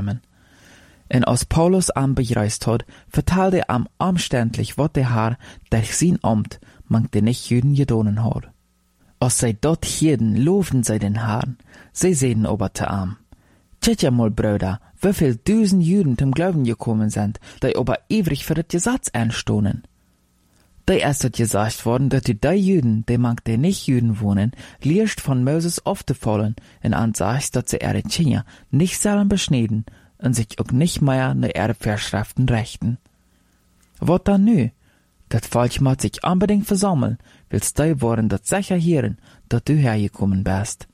Jerusalem. En als Paulus am bereist had, vertelde am omständlich wat de Herr durch sein Amt mank de nicht-Juden gedonen had. Als zij dort hielden, loofden zij den Herrn. Zij zeiden aber te am: Tjet ja mal, Brüder, wieviel 1000 Juden zum Glauben gekommen sind, die aber ewig für das Gesetz einstonen. Da ist het gesagt worden, dass die Juden, die mank de nicht-Juden wohnen, liest von Moses aufzufallen und ansagt, dass sie ihre Kinder nicht sollen beschneiden und sich auch nicht mehr nach ihre Vorschriften richten. Was dann nu? Das Volk muss sich unbedingt versammeln, willst du wollen, dass sicher hören, dass du hergekommen bist.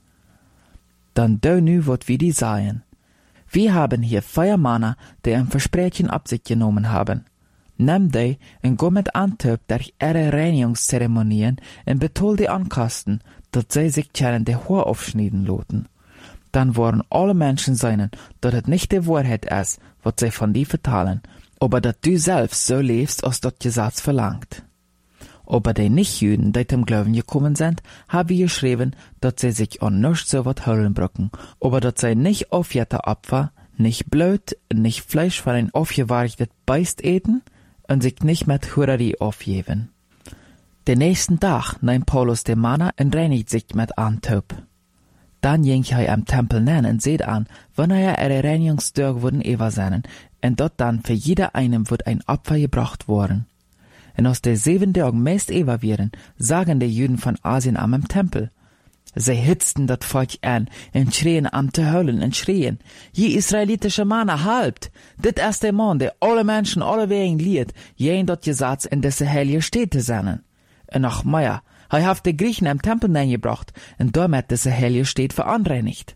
Dann du nu, wat wir die sagen. Wir haben hier 4 Männer, die ein Versprechen ab sich genommen haben. Nimm die und go mit Antwerp durch ihre Reinigungszeremonien und betol die Ankasten, dass sie sich können die Haar aufschneiden loten. Dann wollen alle Menschen sein, dass es nicht die Wahrheit ist, was sie von dir vertalen, aber dass du selbst so lebst, als das Gesetz verlangt. Aber die Nicht-Juden, die zum Glauben gekommen sind, haben geschrieben, dass sie sich an nichts so was holen brücken, aber dass sie nicht aufjährte Opfer, nicht Blut, nicht Fleisch von ein aufgewartetes Beist eten und sich nicht mit Hurerie aufgeben. Den nächsten Tag nahm Paulus den Manna und reinigt sich mit Antwerp. Dann ging er am Tempel nennen und seht an, wann ihre Reinigungstage wurden sein, und dort dann für jeder einem wird ein Opfer gebracht worden. Und aus den 7 Tagen meist werden, sagen die Juden von Asien am Tempel. Sie hitzten das Volk an und schrien am zu heulen und schrien: Je israelitische Männer, halbt! Dit ist der Mann, der alle Menschen alle Wegen liet, jen dort Gesetz in diese heilige Städte seinen. Und noch mehr, er hat die Griechen am Tempel hineingebracht und damit diese heilige Städte veranreinigt.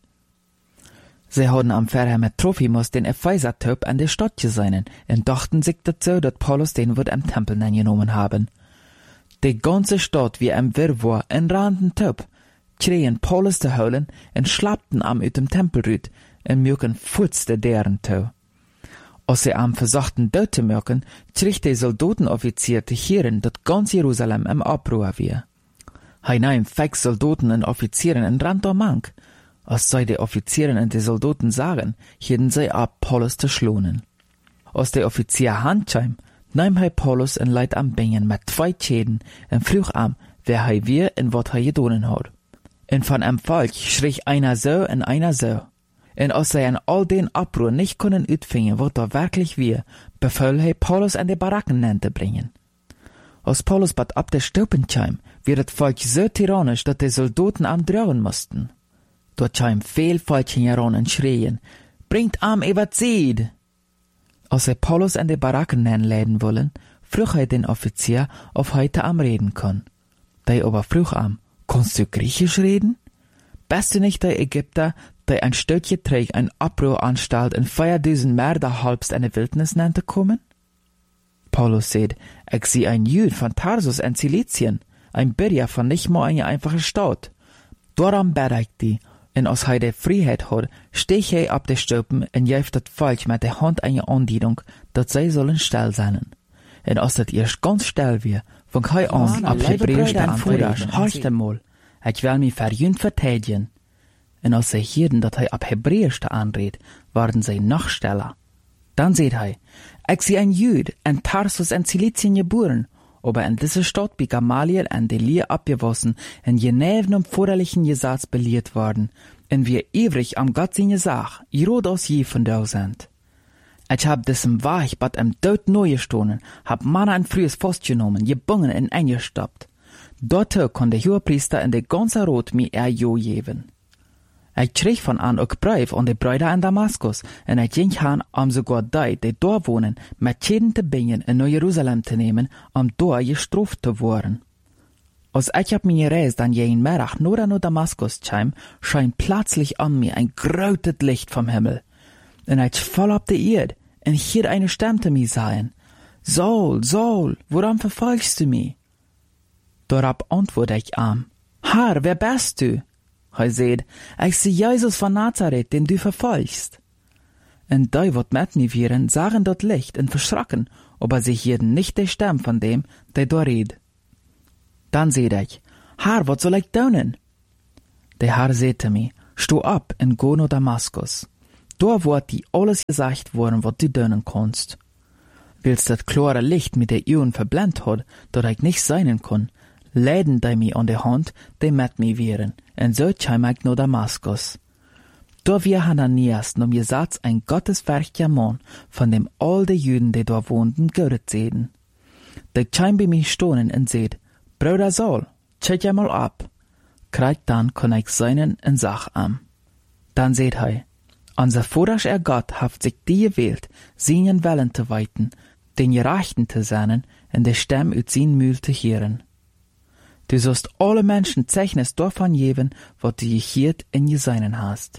Sie hadden am Verher mit Trophimus den Epheser-Typ an der Stadt gesehen und dachten sich dazu, dass Paulus den wird am Tempel hineingenommen haben. Die ganze Stadt wie ein Wirrwarr in randen Typ, schrien Paulus zu holen und schlappten am ut dem Tempelrüt und mögen futzte deren zu. Als sie am versuchten dort zu mögen, schrieg der Soldatenoffizier zu hören, dass ganz Jerusalem im Abruhr war. Hij nahm 5 Soldaten und Offizieren und rannte mank. Als sie die Offizieren und die Soldaten sagen, hielten sie ab, Paulus zu schlonen. Als der Offizier handscham, nahm er Paulus und leid am Bingen mit 2 Schäden und frug am, wer er war und was er gedonen hat. Und von einem Volk schrie einer so und einer so. Und als sie an all den Abruhr nicht können utfingen, was da wirklich war, befahl er Paulus an die Baracken zu bringen. Als Paulus bad ab der Stupen kam, wird das Volk so tyrannisch, dass die Soldaten am drohen mussten. Dort kam viel Volk heran und schrien: Bringt am über Zied! Als er Paulus an die Baracken einladen wollen, frug er den Offizier, ob heute am reden kann. Der aber frug am: Kannst du Griechisch reden? Bist du nicht der Ägypter, der ein Stöckchen trägt, ein Abruhr anstalt und 4000 Mörder halbst eine Wildnis nannte kommen? Paulus sagt: Ich sehe ein Jüd von Tarsus in Zilizien, ein Bürger von nicht mal einer einfachen Stadt. Darum bete ich die, und als er die Freiheit hat, steh er ab der Stupen und jäft das Volk mit der Hand eine Andienung, dass sie sollen still sein. Und als das erst ganz still wird, fang er an, ab Hebräisch zu antworten: Horcht einmal, ich will mich verjühnt verteidigen. Und als sie hörten, dass er ab Hebräisch anredet, waren sie noch stiller. Dann sagt er: Ich sehe ein Jüd in Tarsus in Zilizien geboren, aber in dieser Stadt bei Gamaliel an die Lehre abgewassen und geneven um vorderlichen Gesetz belehrt worden, und wir ewig am Gott seine Sache, rot aus je von da sind. Ich hab diesem Weich bad im Tod neu gestohlen, hab Manna ein frühes Fass genommen, gebungen und eingestoppt. Dort kann der Hohepriester in der ganze Rot mir jo geben. Ich schrieg von an auch Brief an die Brüder in Damaskus, und ich ging han, sogar die dort wohnen, mit Schäden zu bringen in Jerusalem zu nehmen, dort gestraft zu werden. Als ich ab meine Reise dann jeden Mittag nur an Damaskus kam, scheint plötzlich an mir ein großes Licht vom Himmel. Und ich fall ab der Erde, und hier eine Stimme zu mir sagen: Saul, Saul, warum verfolgst du mich? Darauf antworte ich am: Herr, wer bist du? Er sagt: Ich sehe Jesus von Nazareth, den du verfolgst. Und die, wat mit mir wären, sahen dort Licht und verschrocken, aber sie hörten nicht die Stimme von dem, der da redet. Dann sagte ich: Herr, was soll ich tun? Der Herr sagte mir: Steh ab und geh nach Damaskus. Da wird die alles gesagt worden, was du dönen kannst. Willst das klare Licht mit der Augen verblendet hat, dat ich nicht sein kann, leiden die mi an der Hand, die mit mi wären, und so käm ich nach Damaskus. Da wir Hananias nom Gesatz ein gottesfürchtiger Mann, von dem all die Juden, die da wohnten, gehört sehen. Der käm bei mir stohnen und seht, Bruder Saul, check ja mal ab. Krieg dann kann ich seinen und sag am. Dann seht hei, unser vorherrscher Gott haft sich die gewählt, seinen Wellen zu weiten, den Gerechten zu sein und der Stamm ut sin Mühl zu hören. Du sollst alle Menschen Zeichnis davon geben, was du gehiert in Jeseinen hast.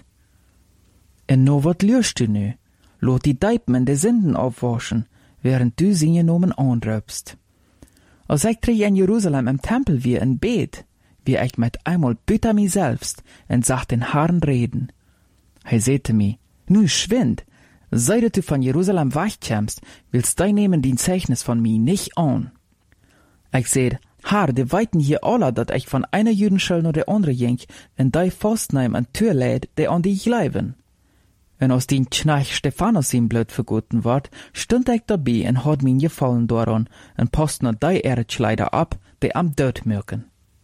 Und no wat lürst du nu? Lot die Deipen de Sünden aufwaschen, während du sie genommen anröpst. Als ich dreh in Jerusalem im Tempel wie in Bet, wie ich mit einmal büter mi selbst und sag den Herrn reden. He sehte mi, nu schwind, seit du von Jerusalem weichkämst, willst du nehmen den Zeichnis von mi nicht an. Ich seht, Herr, die weiten hier alle, dat ich von einer Judenschule nach der andere ging, und die fastneim an Tür lädt, die an die gleiben. Und aus den Knecht Stephanus ihm blöd vergoten ward, stund ich dabei und hat mir gefallen daran, und post noch die Erdschleider ab, die am Död mögen.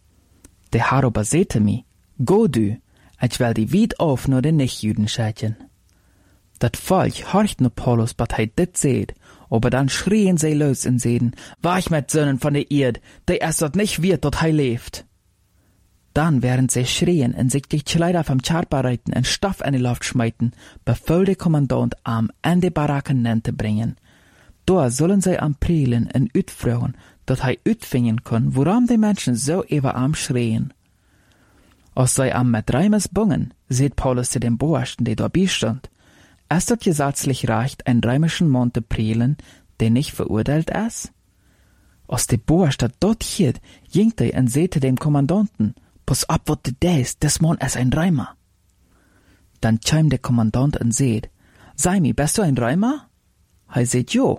Der Herr aber sehte mi, go du, ich will die weit auf nur den Nichtjuden schätzen. Dat Volk horcht nur Paulus, bat hei dit seht, aber dann schrien sie los und sehen, ich mit Söhnen von der Erd, die erst dort nicht wird, dort hei lebt. Dann, während sie schrien und sich die Kleider vom Charpa reiten und Stoff in die Luft schmeiten, befahl der Kommandant am in die Baracken nennte bringen. Da sollen sie am Prielen und utfragen, dat hei utfingen kann, woran die Menschen so über am schrien. Als sie am mit Reimes bungen, seht Paulus zu dem Boasten, der dabei stand, ist das gesetzlich recht, einen reimischen Mann zu prielen, der nicht verurteilt ist? Als der Boaster dort hielt, ging er und sehte dem Kommandanten, pass ab, wat du deist, des Mann ist ein Reimer. Dann käm der Kommandant und seht, sei mi, bist du ein Reimer? He seht, jo.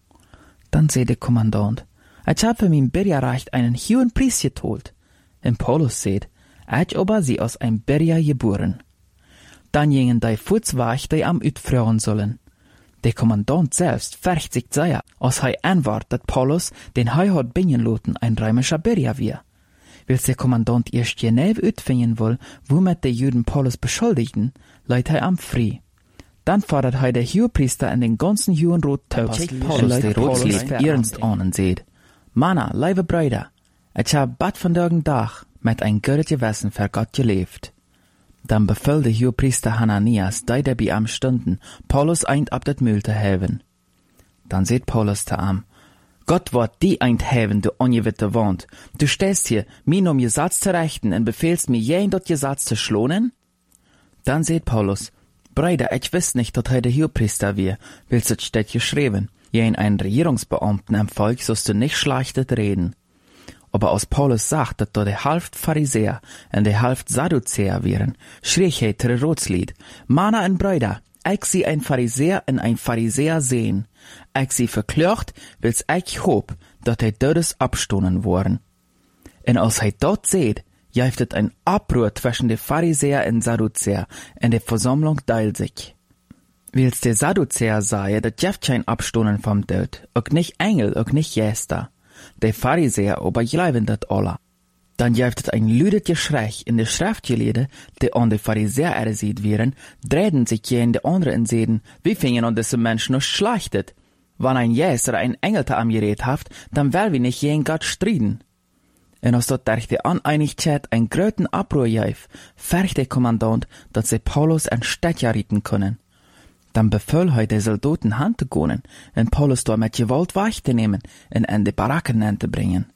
Dann seht der Kommandant, ich hab für mein Bergerrecht einen hohen Preis getholt. Und Paulus seht, ich aber sie aus einem Berger geboren. Dann gingen die Futzweich, die am utfragen sollen. Der Kommandant selbst färcht sich sehr, als hei anwart, dat Paulus den hei hat bingen loten ein reimischer Berger wir. Wills der Kommandant erst Genève utfingen will, womit die Juden Paulus beschuldigten, leiht hei am frei. Dann fordert hei der Hohepriester in den ganzen Juden rot Taub, Paulus der Rotslied ernst an und seht, Manna, liebe Brüder, ich hab bad von dergen Tag mit ein gutes Gewissen für Gott gelebt. Dann befahl der Hohepriester Hananias, die dabei am stunden, Paulus eint ab dat Mühl zu helfen. Dann seht Paulus zu am, Gott wird die eint helfen, du ungewitte Wand. Du stehst hier, mir um Gesetz zu rechten und befehlst mir jeden dort Gesetz zu schlonen? Dann seht Paulus, Brüder, ich wiss nicht, dass der Hohepriester wir, willst du steht geschrieben, jeden einen Regierungsbeamten am Volk sollst du nicht schlechtet reden. Aber als Paulus sagt, dass da der Halft Pharisäer und der Halft Sadduzäer wären, schrie er der Rotslied, Manna und Brüder, ich sie ein Pharisäer und ein Pharisäer sehen. Ich sie verklört, wils ich hob, dass dödes abstohnen worden. Und als dort seht, jäftet ein Abruhr zwischen der Pharisäer und Sadduzäer, und die Versammlung teilt sich. Wils der Sadduzäer sei, dat jäft kein Abstohnen vom Tod, auch nicht Engel, auch nicht Geister. Der Pharisäer aber glauben dat alle. Dann jäftet ein lüdet Geschrei in der Schriftgelehde, die an die Pharisäer ersieht wären, drehten sich je in die anderen und sehen, wie fingen an diese Menschen noch schlachtet. Wenn ein Jes oder ein Engel am Gerät haft, dann will wir nicht gegen Gott striden. Und als dort durch die Uneinigkeit ein gröten Abruhr jäf, färcht der Kommandant, dass sie Paulus ein Städtjahr rieten können. Dann befahl er der Soldaten Hand zu gehen und Paulus dort mit Gewalt wegzunehmen und in die Baracken zu bringen.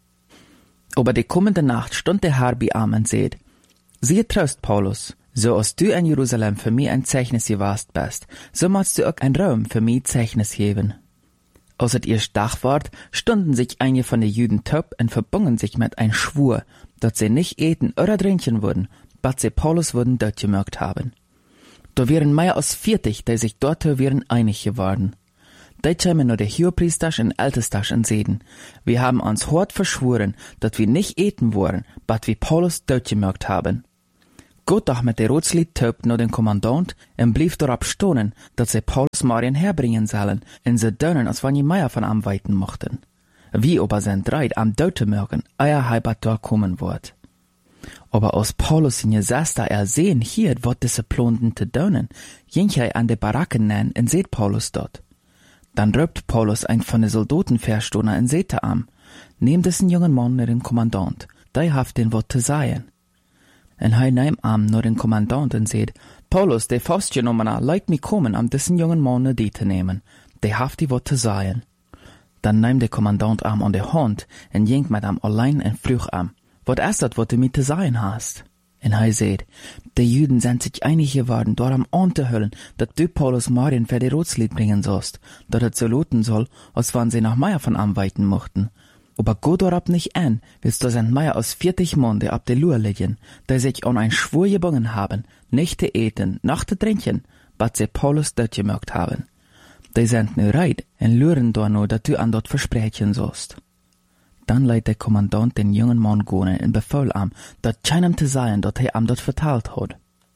Aber die kommende Nacht stund der Herr bei ihm und seht, siehe Trost, Paulus, so als du in Jerusalem für mich ein Zeichnis gewast bist, so musst du auch ein Raum für mich Zeichnis geben. Als es erst Tag ward, stunden sich einige von den Juden taub und verbungen sich mit ein Schwur, dass sie nicht eten oder trinken würden, bis sie Paulus würden dort gemerkt haben. Da wären mehr als 40, die sich dort wären einig geworden. Da kämen nur der Hohepriester und Ältester und sehen, wir haben uns hart verschworen, dass wir nicht eten wollen, bis wir Paulus dort gemerkt haben. Gott doch mit der Rotslied töbt nur den Kommandant und blieb darauf stonen, dass sie Paulus Marien herbringen sollen, und sie dönen, als wann die Meier von am weiten mochten. Wie aber sein Dreit am Deutemorgen euer Heibat dort kommen wird. Aber als Paulus in Jesasta sehen hier, wat diese Plonden te dönen, ging er an de Baracken nennen und seht Paulus dort. Dann röpt Paulus ein von den Soldaten verstohner und seht am, nehmt diesen jungen Mann nur den Kommandant, der haft den Wort zu sagen. En hij neemt am nur den Kommandant und seht, Paulus, der fastgenommener, leidt mich kommen, am diesen jungen Mann die zu nehmen, der haft die Wort zu sagen. Dann nehmt der Kommandant am an der Hand und ging mit am allein und früh am, wat ist das, wat du mit zu sagen hast? Und hij seht, die Juden sind sich einig geworden, dort am anzuhüllen, dat du Paulus Marien für die Rotslied bringen sollst, dat het so loten soll, als wann sie nach Meier von anweiten mochten. Aber Gott dorab nicht an, willst du sind Meier aus 40 Mann, die ab der Lur liegen, die sich an ein Schwur gebungen haben, nicht zu eten, noch zu trinken, was sie Paulus dort gemerkt haben. Die sind nu reit und luren da nur, dat du an dort versprechen sollst. Dann leiht der Kommandant den jungen Mann gehen und befahl am, dat keinem zu sein, dat am dort verteilt hat.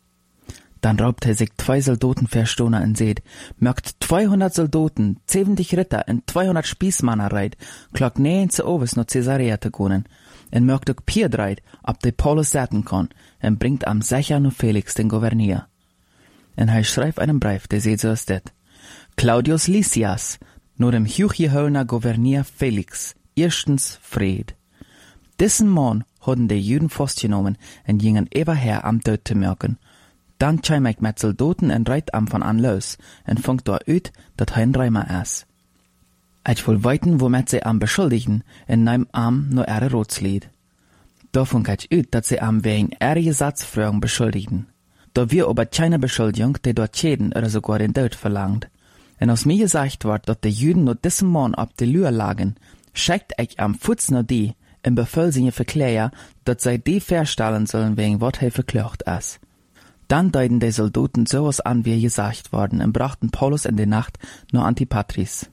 Dann raubt sich 2 Soldaten verstohner und seht, merkt 200 Soldaten, 70 Ritter und 200 Spießmänner reit, klock nähen zu Oves nach Caesarea zu gehen, und merkt auch Pier reit, ob der Paulus setzen kann, und bringt am sicher nur Felix den Gouverneur. Und er schreibt einen Brief, der seht so ist det. Claudius Lysias, nur dem hochgeholner Gouverneur Felix, erstens Fried. Diesen Mann hatten die Juden festgenommen und gingen eberher am Tod zu merken. Dann kam ich mit Soldaten und reit am von an los und funkt da ut, dat ein Reimer ist. Ich will weiten, womit sie am beschuldigen, und nehm am nur ihre Rotslied. Da funk ich ut, dat sie am wegen ihrer Gesatzfragen beschuldigen. Da wir aber keine Beschuldigung, die dort schäden oder sogar den Tod verlangt. Und aus mir gesagt wird, dat die Juden nur diesen Mann ab die Lür lagen, schickt ich am Fuß nur die, und befahl sie verklären, dat sie die verstellen sollen, wegen wat er verklagt ist. Dann deuten die Soldaten sowas an, wie gesagt worden, und brachten Paulus in der Nacht nur Antipatris.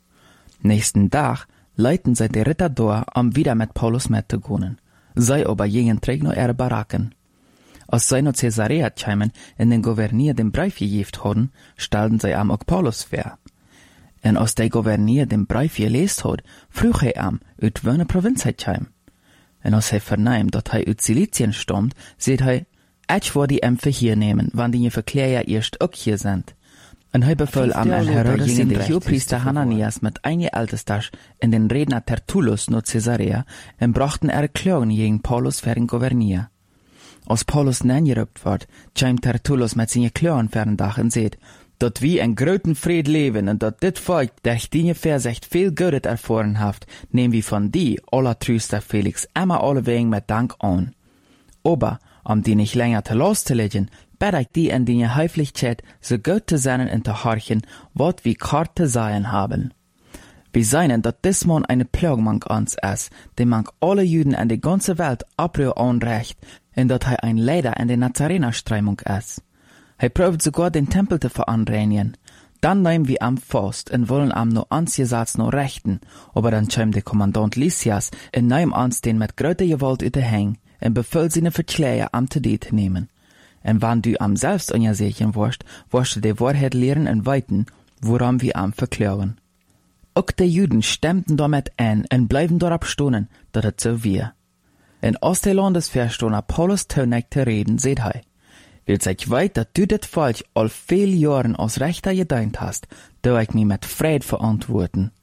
Nächsten Tag leiten sie die Ritter da, um wieder mit Paulus mitzugehen. Sie aber gingen träg nur ihre Baracken. Als sie nach Caesarea kamen und den Gouverneur den Brief gegeben hatten, stellten sie am auch Paulus vor. Und als der Gouverneur den Brief gelesen hat, frug er am, uit welche Provinz er kam. Und als er vernahm, dass er uit Silizien stammt, sagt er, ich würde die Ämpfe hier nehmen, wann die Verklärer erst auch hier sind. Und er befahl am Herodes gingen der Hohepriester Hananias mit einer Ältestasch in den Redner Tertullus nach Caesarea und brachten Klagen gegen Paulus für den Gouverneur. Als Paulus nengerübt wird, kam Tertullus mit seinen Klagen für den Dach und sagt, dat wie ein großen Fried leben und dat dit Volk, der ich die Versicht viel Gutes erfahren haft, nehmen wir von die, aller Tröster Felix, immer alle wegen mit Dank an. Aber, die nicht länger zu loszulegen, bitte ich die in die Höflichkeit so gut zu sein und zu horchen, wat wie kart zu sein haben. Wir seien, dat dis Mann eine Plagmann ans ist, die man alle Juden in der ganzen Welt abrühr anrecht, und dat er ein Leiter in der Nazarener-Streimung ist. Er probt sogar den Tempel zu veranreinigen. Dann nehmen wir am Fast und wollen am nur ansgesetzt nur rechten, aber dann kam der Kommandant Lysias und nahm ans den mit größter Gewalt überhängen und befahl seine Verkläger am zu nehmen. Und wenn du am selbst unsicher warst, wirst du die Wahrheit lehren und weiten, woran wir am verklagen. Auch die Juden stemmten damit ein und bleiben darauf stonen, dass es so wir. In der Landesverstohner Paulus Tönig zu reden, seht er, will sich weit, dass du das Volk all viel Jahren aus Rechter gedient hast, da ich mich mit Fried verantworten.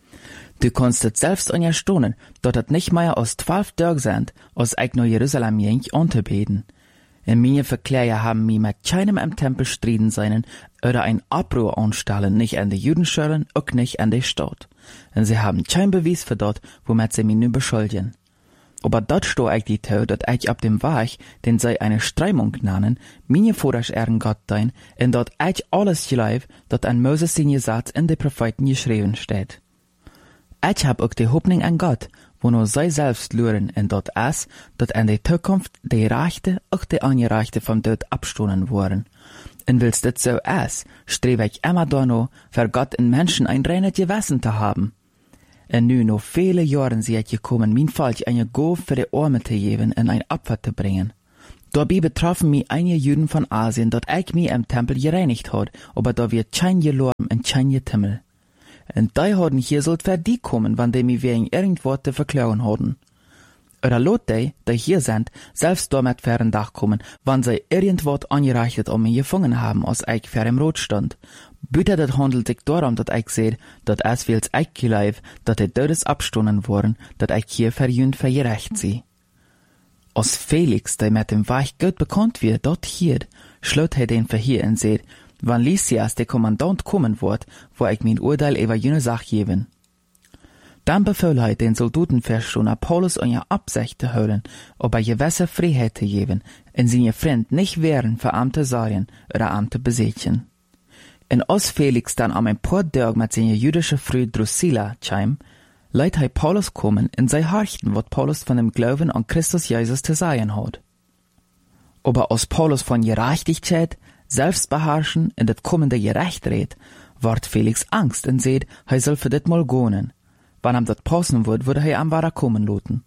Du kannst es selbst unterstehen, dass es nicht mehr aus 12 Tagen sind, als ich nach Jerusalem ging, anzubeten. In mir Verkläger haben mich mit keinem im Tempel striden sein oder ein Abbruch anstellen, nicht an die Judenschulen, auch nicht an die Stadt. Und sie haben kein Beweis für das, womit sie mich nun beschuldigen. Aber dort sto ich die Tau, dass ich ab dem Weg, den sie eine Streimung nennen, meine Vorherrscher Gott dein, und dort ich alles glaub, dat an Moses sein Gesetz in den Propheten geschrieben steht. Ich hab auch die Hoffnung an Gott, wo nur sie selbst luren, und dort ist, dat in der Zukunft die Rechte, auch die Angerechte vom Tod abstoßen worden. Und willst das so ist, strebe ich immer da noch, für Gott in Menschen ein reines Gewissen zu haben. Und nu noch viele Jahre sehe ich gekommen, mein Volk eine Gabe für die Arme zu geben und ein Opfer zu bringen. Dabei betroffen mich einige Juden von Asien, dat ich mich im Tempel gereinigt hat, aber da wird kein Gelorben und kein Getimmel. Und die haben hier sollt für die kommen, wann die mich wegen irgendwas zu verklagen haben. Oder lot die hier sind, selbst damit für einen Tag kommen, wann sie irgendwas angereicht mich gefangen haben, als ich für im Rot stand. Bitte das handelt sich darum, dass ich sehe, dass es wills ich geleib, dass die Todes abstunden worden, dass ich hier für jünd vergerecht sie. Als Felix, der mit dem Weich gut bekannt wird, dort hier, schlot den Verhier und seht, wann Lysias der Kommandant kommen wird, wo ich mein Urteil über jene Sache geben. Dann befahl den Soldaten verschonen, Paulus an ihr Absicht zu hören, ob gewisse Freiheit zu geben, und seine Freund nicht wären für Amte Sarien oder Amte besetzen. Und als Felix dann am ein paar Tage mit seiner jüdischen Frau Drusilla kam, leiht Paulus kommen und sei horchten, was Paulus von dem Glauben an Christus Jesus zu sagen hat. Aber als Paulus von Gerechtigkeit, Selbstbeherrschen und das kommende Gerecht redet, ward Felix Angst und seht, soll für das mal gehen. Wann ihm das passen wird, würde am Wara kommen lassen.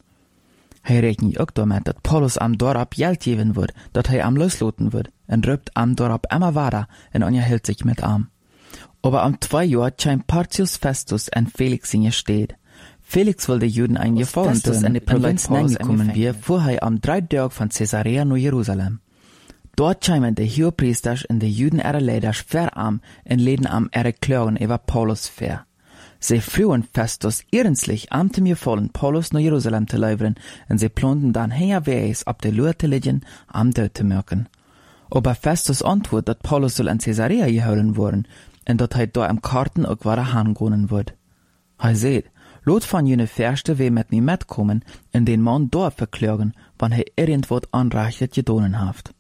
Rechnet auch damit, dass Paulus am Dorab Geld geben wird, dass am losloten wird, und rübt am Dorab immer weiter und unterhält sich mit am. Aber am 2 Jahr kam Porcius Festus und Felix in ihr steht. Felix will den Juden ein Gefallen tun, in die Provinz kommen wir, fuhr am 3 Tage von Caesarea nach Jerusalem. Dort kamen die Hohepriester und die Juden ihre Leiter schwer an und leden am ihre Klagen über Paulus fair. Sie flohen Festus ernstlich am mir vollen, Paulus nach Jerusalem zu leibern, und sie planten dann herwegs ab der Lur zu liegen, am Tod zu merken. Aber Festus antwortet, dass Paulus soll in Caesarea geholen worden, und dass da am Karten auch wieder hingehen wird. Seht, lot von jene Färste we mit mir mitkommen, und den Mann dort verklagen, wann irgendwas anreichert gedonen haft.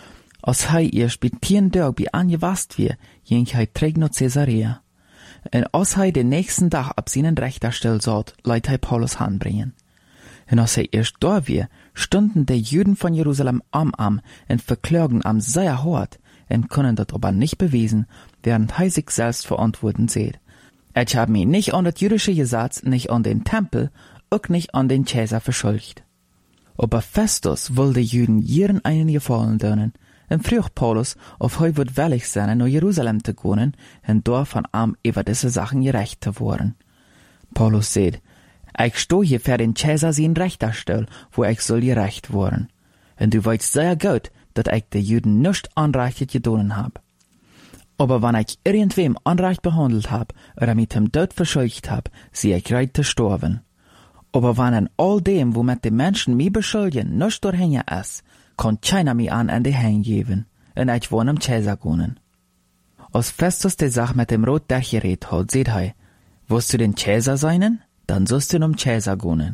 Als erst bei 10 Tagen bei angewasst wir, ging träg nach Caesarea. Und als den nächsten Tag ab seinen Richterstell saht, leit Paulus hanbringen. Und als erst da wir, stunden die Juden von Jerusalem am und verklagen am sehr hart, und können das aber nicht beweisen, während sich selbst verantworten seht. Ich hab mich nicht an das jüdische Gesetz, nicht an den Tempel, auch nicht an den Caesar verschuldigt. Aber Festus will die Juden ihren einen Gefallen tun, und frug Paulus, ob wird willig sein, nach Jerusalem zu gehen, und dort von über diese Sachen gerecht zu werden. Paulus sagt, ich stehe hier für den Caesar sein Richterstuhl, wo ich soll gerecht werden. Und du weißt sehr gut, dass ich die Juden nicht anreichend gedonen hab. Aber wenn ich irgendwem unrecht behandelt hab, oder mit dem Tod verschuldigt hab, sie ich reit zu sterben. Aber wenn an all dem, womit die Menschen mich beschuldigen, nicht durchhängen ist, kann keiner mich an die Hand geben, und ich wohne am Caesar gehen. Als Festus die Sache mit dem Rot durchgeredet hat, seht willst du den Caesar sein? Dann sollst du am Caesar gehen.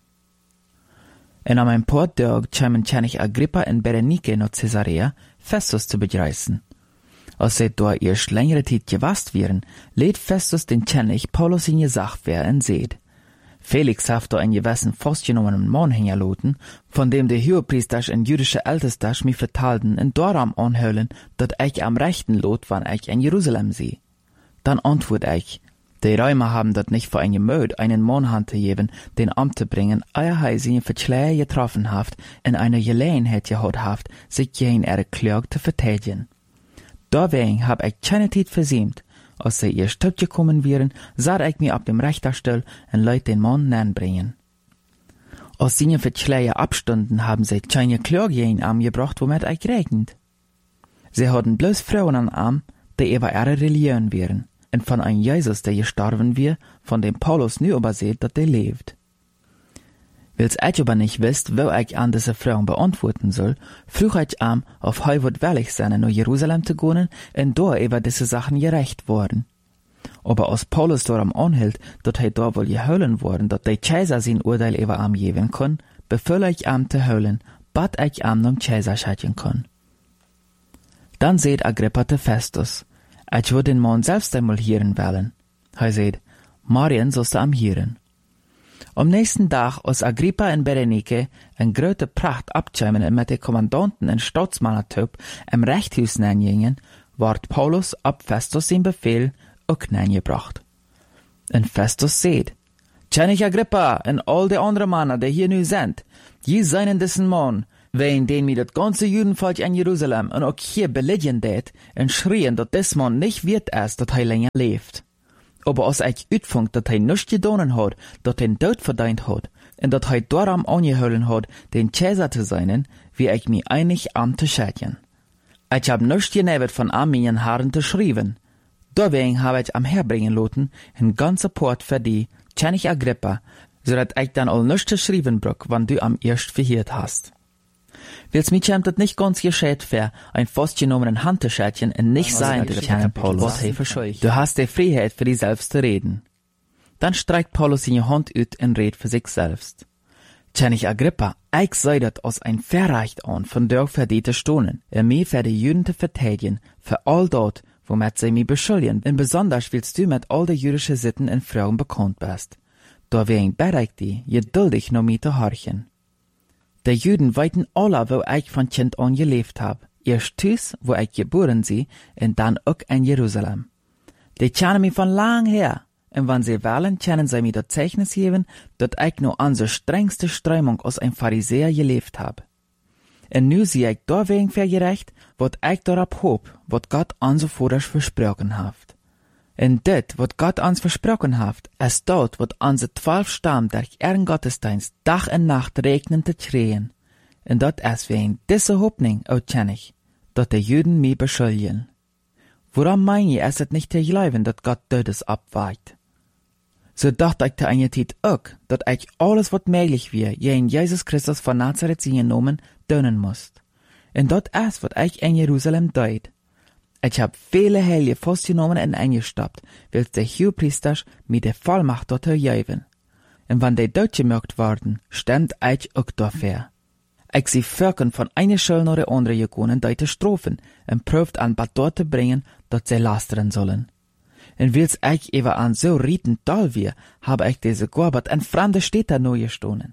Und am ein paar Tagen kamen König Agrippa und Berenike nach Caesarea, Festus zu begreifen. Als sie da erst längere Zeit gewasst wären, lädt Festus den König Paulus in gesagt wer und seht. Felix haft da einen gewissen festgenommenen Mann hingerloten, von dem die Hohepriester und jüdische Älteste mich vertalten und darum anhöhlen, dass ich am rechten Lot, wann ich in Jerusalem sehe. Dann antwort ich, die Römer haben das nicht für ein Gemüt, einen Mann handzugeben, den Amt zu bringen, ehe sie ihn für Schläge getroffen haft, in einer Gelegenheit gehabt haft, sich gegen ihre Klage zu verteidigen. Deswegen hab ich keine Zeit versäumt. Als sie ihr Stück gekommen wären, sah ich mich ab dem Richterstuhl und leut den Mann nanbringen. Als sie für Schläge abstunden, haben sie keine Klage gegen Arm gebracht, womit ich gerechnet. Sie hatten bloß Frauen an Arm, die über ihre Religion wären, und von einem Jesus, der gestorben wir, von dem Paulus nu überseht, dass der lebt. Weil's ich aber nicht wisst, wo ich an diese Fragen beantworten soll, frug ich am, auf wird willig sein, nach Jerusalem zu gehen, und da über diese Sachen gerecht worden. Aber als Paulus darum anhielt, dass da wohl geholen worden, dass der Caesar sein Urteil über am geben kann, befahl ich am zu holen, bat ich am nom Caesar schatten kann. Dann seht Agrippa zu Festus, ich würde den Mann selbst einmal hören wollen. Seht, Marien sollst du am hören. Am nächsten Tag, als Agrippa und Berenike in große Pracht abkämen und mit den Kommandanten und Staatsmannertyp im Rechthaus neingingen, ward Paulus ab Festus sein Befehl auch neingebracht. Und Festus seht, König Agrippa und all die anderen Männer, die hier nu sind, je seien dessen Mann, Wen den mir das ganze Judenvolk in Jerusalem und auch hier beledigen det und schrien, dass des Mann nicht wird erst, dass länger lebt. Aber als ich uitfunkt, dass nichts gedonen hat, dass den Tod verdient hat, und dass daran angeholen hat, den Cäsar zu sein, wie ich mich einig am zu schätzen. Ich hab nichts genebet von meinen Haaren zu schreiben. Deswegen habe ich am herbringen lassen, ein ganzer Port für die, König Agrippa, so dass ich dann all nichts zu schreiben brauch, wann du am erst verhört hast. Wils mich schemt het nicht ganz gescheit für ein festgenommenen Handtäschchen und nicht sein, der Herr Paulus. Du hast die Freiheit für dich selbst zu reden. Dann streckt Paulus seine Hand ut und redet für sich selbst. König Agrippa, ich sei dat aus ein Verrecht an, von der für die zu stohlen, mir für die Juden zu verteidigen, für all dort, womit sie mich beschuldigen, und besonders willst du mit all die jüdischen Sitten und Frauen bekannt bist. Da wegen bereit die, geduldig noch mit zu horchen. Die Juden weiten alle, wo ich von Kind an gelebt hab. Erst Tüs, wo ich geboren sie, und dann auch in Jerusalem. Die kennen mich von lang her, und wenn sie wollen, können sie mir das Zeichnis geben, dass ich nur an der strengste Strömung aus einem Pharisäer gelebt hab. Und nu sehe ich deswegen vergerecht, wat ich darauf hob, wat Gott uns zuvor versprochen hat. Und dit, wat Gott uns versprochen hat, ist dort, wat unsere 12 Stamm durch ihren Gottesdienst Tag und Nacht regnen zu kreen. Und dat ist wegen dieser Hoffnung, auch König, dass die Juden mich beschuldigen. Woran mein je, ist es nicht zu glauben, dass Gott Todes abweicht? So dachte ich zu einer Zeit auch, dass ich alles, was möglich wäre, in Jesus Christus von Nazareth genommen, tun muss. Und dat ist, was ich in Jerusalem deut. Ich hab viele Heilige festgenommen und eingestoppt, weil die Hohepriester mit der Vollmacht dort geben. Und wenn die dort gemerkt worden, stand ich auch dafür. Ich sie Völkern von einer Schule nach der anderen gegangen, die zu strafen, und prüft an Bad dort zu bringen, dass sie lastern sollen. Und wils ich eben an so rieten toll wir, habe ich diese Gorbert in fremde Städte neu gestohlen.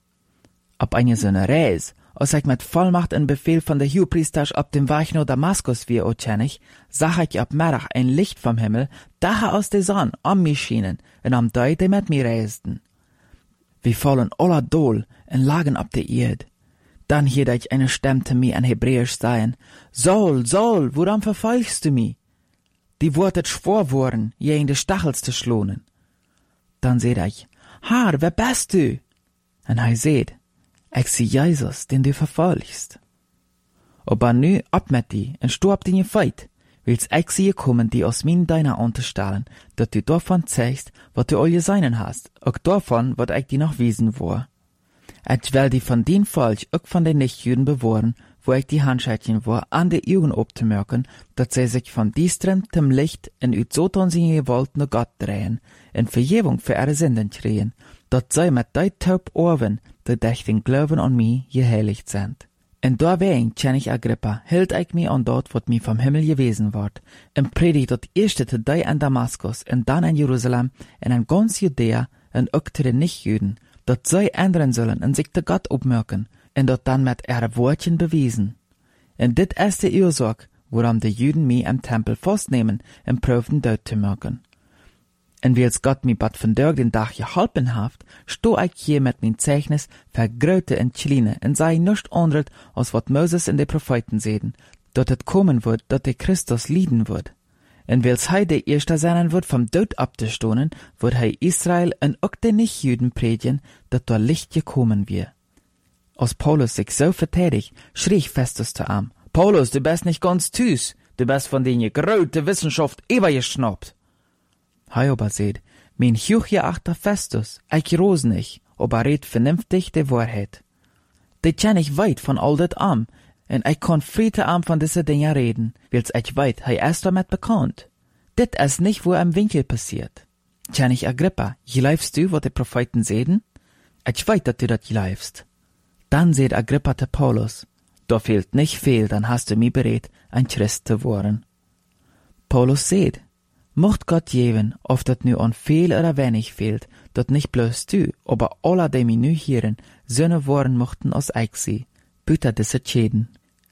Ab einer so einer Reise, als ich mit Vollmacht und Befehl von der Hohepriester ab dem Weg nach Damaskus wie König, sah ich ab Mittag ein Licht vom Himmel, daher aus der Sonne, um mich schienen, und am Dei, die mit mir reisten. Wir fallen aller Dol und lagen ab der Erde. Dann hörte ich eine Stimme zu mir in Hebräisch sagen, Saul, Saul, woran verfolgst du mich? Die wurdet schwor worden, je in die Stachels zu schlonen. Dann seht ich, Herr, wer bist du? Und er seht, ich sieh Jesus, den du verfolgst. Aber nu ab mit die, und storb den Feit, willst ich sie kommen, die aus mir deiner unterstellen, dass du davon zeigst, was du all geseinen hast, auch davon, was ich dir noch wiesen war. Ich will die von den Volk, auch von den Nichtjuden bewahren, wo ich die Handschädchen war, an die Augen abzumerken, dass sie sich von diesem zum Licht in ut so tun sie gewollt nur Gott drehen, in Vergebung für ihre Sünden kriegen, dass sie mit dei taub Ohren, die durch den Glauben an mich geheiligt sind. Und deswegen, König Agrippa, hielt ich mich an dort, was mir vom Himmel gewesen ward, und predigt das erste zu dei in Damaskus, und dann in Jerusalem, und in ganz Judäa, und auch zu den Nichtjuden, dass sie ändern sollen und sich zu Gott abmerken, und dort dann mit ihre Wortchen bewiesen. Und dit ist die Ursache, warum die Juden mich im Tempel festnehmen und prüfen dort zu merken. Und wie es Gott mir bad von der den Tag geholfen haft, sto ich hier mit mein Zeichnis vergröte und kleine und sei nicht anderes, als wat Moses in die Propheten sehen, dort het kommen wird, dort der Christus lieden wird. Und weil's hei der Erste sein wird, vom Tod abzustohnen, wird hei Israel und auch den Nichtjuden predigen, dass da Licht gekommen wird. Als Paulus sich so verteidigt, schrie ich Festus zu ihm, Paulus, du bist nicht ganz tüß, du bist von den gegrölte Wissenschaft übergeschnappt. Hei aber seht, mein hochgeachter Festus, ich ros nicht, aber red vernünftig die Wahrheit. Die kenn ich weit von all dat am, und ich kann friede am von diese Dinge reden, weil's ich weit, hei erst damit bekannt. Dit ist nicht, wo im Winkel passiert. König Agrippa, glaubst du, was die Propheten sehen? Ich weit, dass du dat glaubst. Dann seht Agrippa zu Paulus, da fehlt nicht viel, dann hast du mich bereit, ein Christ zu werden. Paulus seht, mocht Gott geben, ob dat nu an viel oder wenig fehlt, dat nicht bloß du, aber alle, die mich nu hören, Söhne worden mochten als ich sie, büter diese Schäden.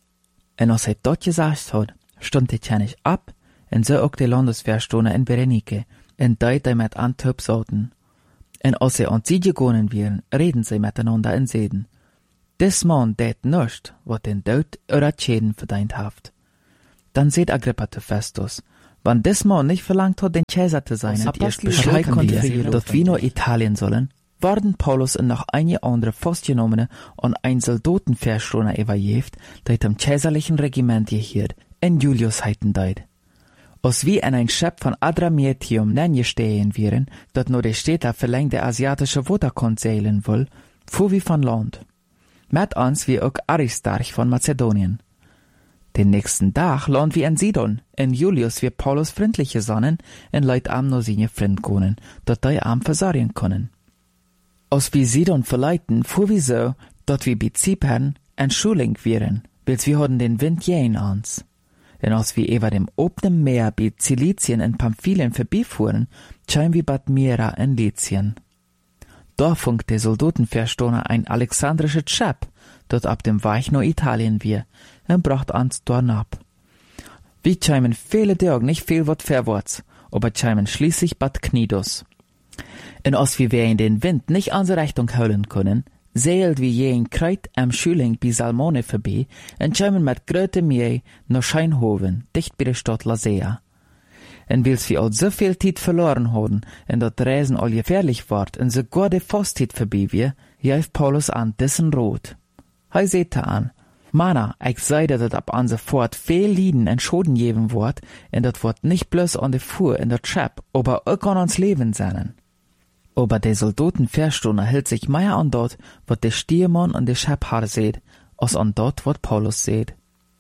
Und als dort gesagt hat, stund die König ab, und so auch die Landesverstoner in Berenike, und die mit Antwerp sollten. Und als sie an sie gegangen wären, reden sie miteinander in Seden. Des Mann det nicht, wat den Tod oder Schäden verdient haft. Dann seht Agrippa zu Festus, wann des Mann nicht verlangt hat, den Cäsar zu sein, und erst beschreiben wir, dass wir nur Italien sollen, worden Paulus und noch einige andere festgenommene und ein Soldatenverstohner überjeft, der dem cäsarlichen Regiment gehiert, in Julius heiten deit. Als wie in ein Schiff von Adramyttium nennestehen wären, dat nur die Städte verlängst der asiatische Waterkant seilen will, fuhr wie von Land. Mit uns wie auch Aristarch von Mazedonien. Den nächsten Tag lohnt wie in Sidon, in Julius wie Paulus freundliche Sonnen, in Leut am nur seine Freund können, dat die am versorgen können. Als wie Sidon verleiten, fuhr wie so, dat wir bei Zypern en Schuling wären, bis wir hatten den Wind jähen ans. Denn als wir über dem openen Meer bei Zilizien und Pamphylien vorbeifuhren, scheinen wir Bad Mira in Lycien. Da funkt der Soldatenverstohner ein alexandrisches Schiff, dat ab dem Weich nach Italien wir, und bracht uns dort ab. Wir scheinen viele Tage nicht viel wat verwärts, aber scheinen schließlich Bad Knidos. Und als wir in den Wind nicht unsere Richtung holen können, seilt wie je in Kreit am Schüling bei Salmone vorbei und scheinen mit gröte Mühe nach Scheinhoven, dicht bei der Stadt Lasea. Und weil's wir all so viel Zeit verloren haben und dat Reisen all gefährlich ward und sogar die Fastzeit vorbei wir, jäuf Paulus an dessen Rot. Hei seht an, Mana, ich seide dat ab an sofort viel Lieden und Schoden geben wort und dat wort nicht bloß an de Fuhr in der Chap, aber auch an uns Leben seinen. Aber der Soldatenverstohner hält sich mehr an dort, wat der Stiermann und der Schäbhaar seht, als an dort, wat Paulus seht.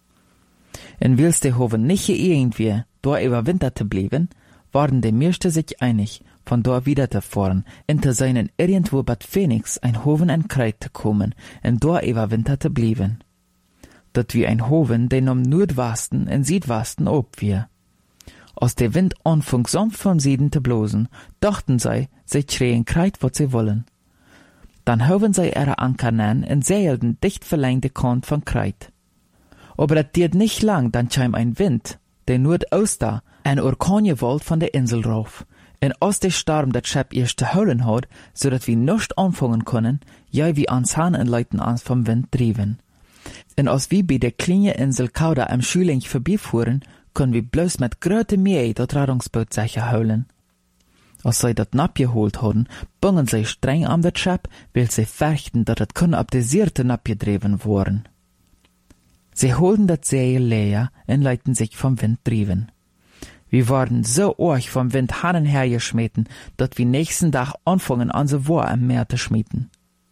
Und willst der Hoven nicht irgendwie da überwintert zu bleiben, waren die meisten sich einig, von da wieder zu fahren, hinter seinen irgendwo Bad Phoenix ein Hoven in Kreit zu kommen, und da überwintert zu bleiben. Dat wie ein Hoven, den am Nordwesten und Südwesten ob wir. Als der Wind anfing sanft vom Süden zu blosen, dachten sie schreien Kreit, wat sie wollen. Dann hoben sie ihre Anker nen und seilten dicht verlängte Kant von Kreit. Aber das dauert nicht lang, dann kam ein Wind, der Nordoster, ein Orkan gewollt von der Insel rauf. Und als der Sturm das Schiff erst zu holen hat, so dass wir nicht anfangen können, ja wie ans Hahn und Leuten ans vom Wind drieben. Und als wir bei der kleinen Insel Kauda am Schüling vorbeifuhren, können wir bloß mit gröte Mühe das Rettungsboot sicher holen. Als sie das abgeholt haben, bungen sie streng an das Schiff, weil sie fürchten, dass es können ab der Seite abgedrieben worden. Sie holten das Seil leer und leiten sich vom Wind drieben. Wir waren so arg vom Wind hin und her geschmeten, dass wir nächsten Tag anfangen an so War am Meer zu schmieden.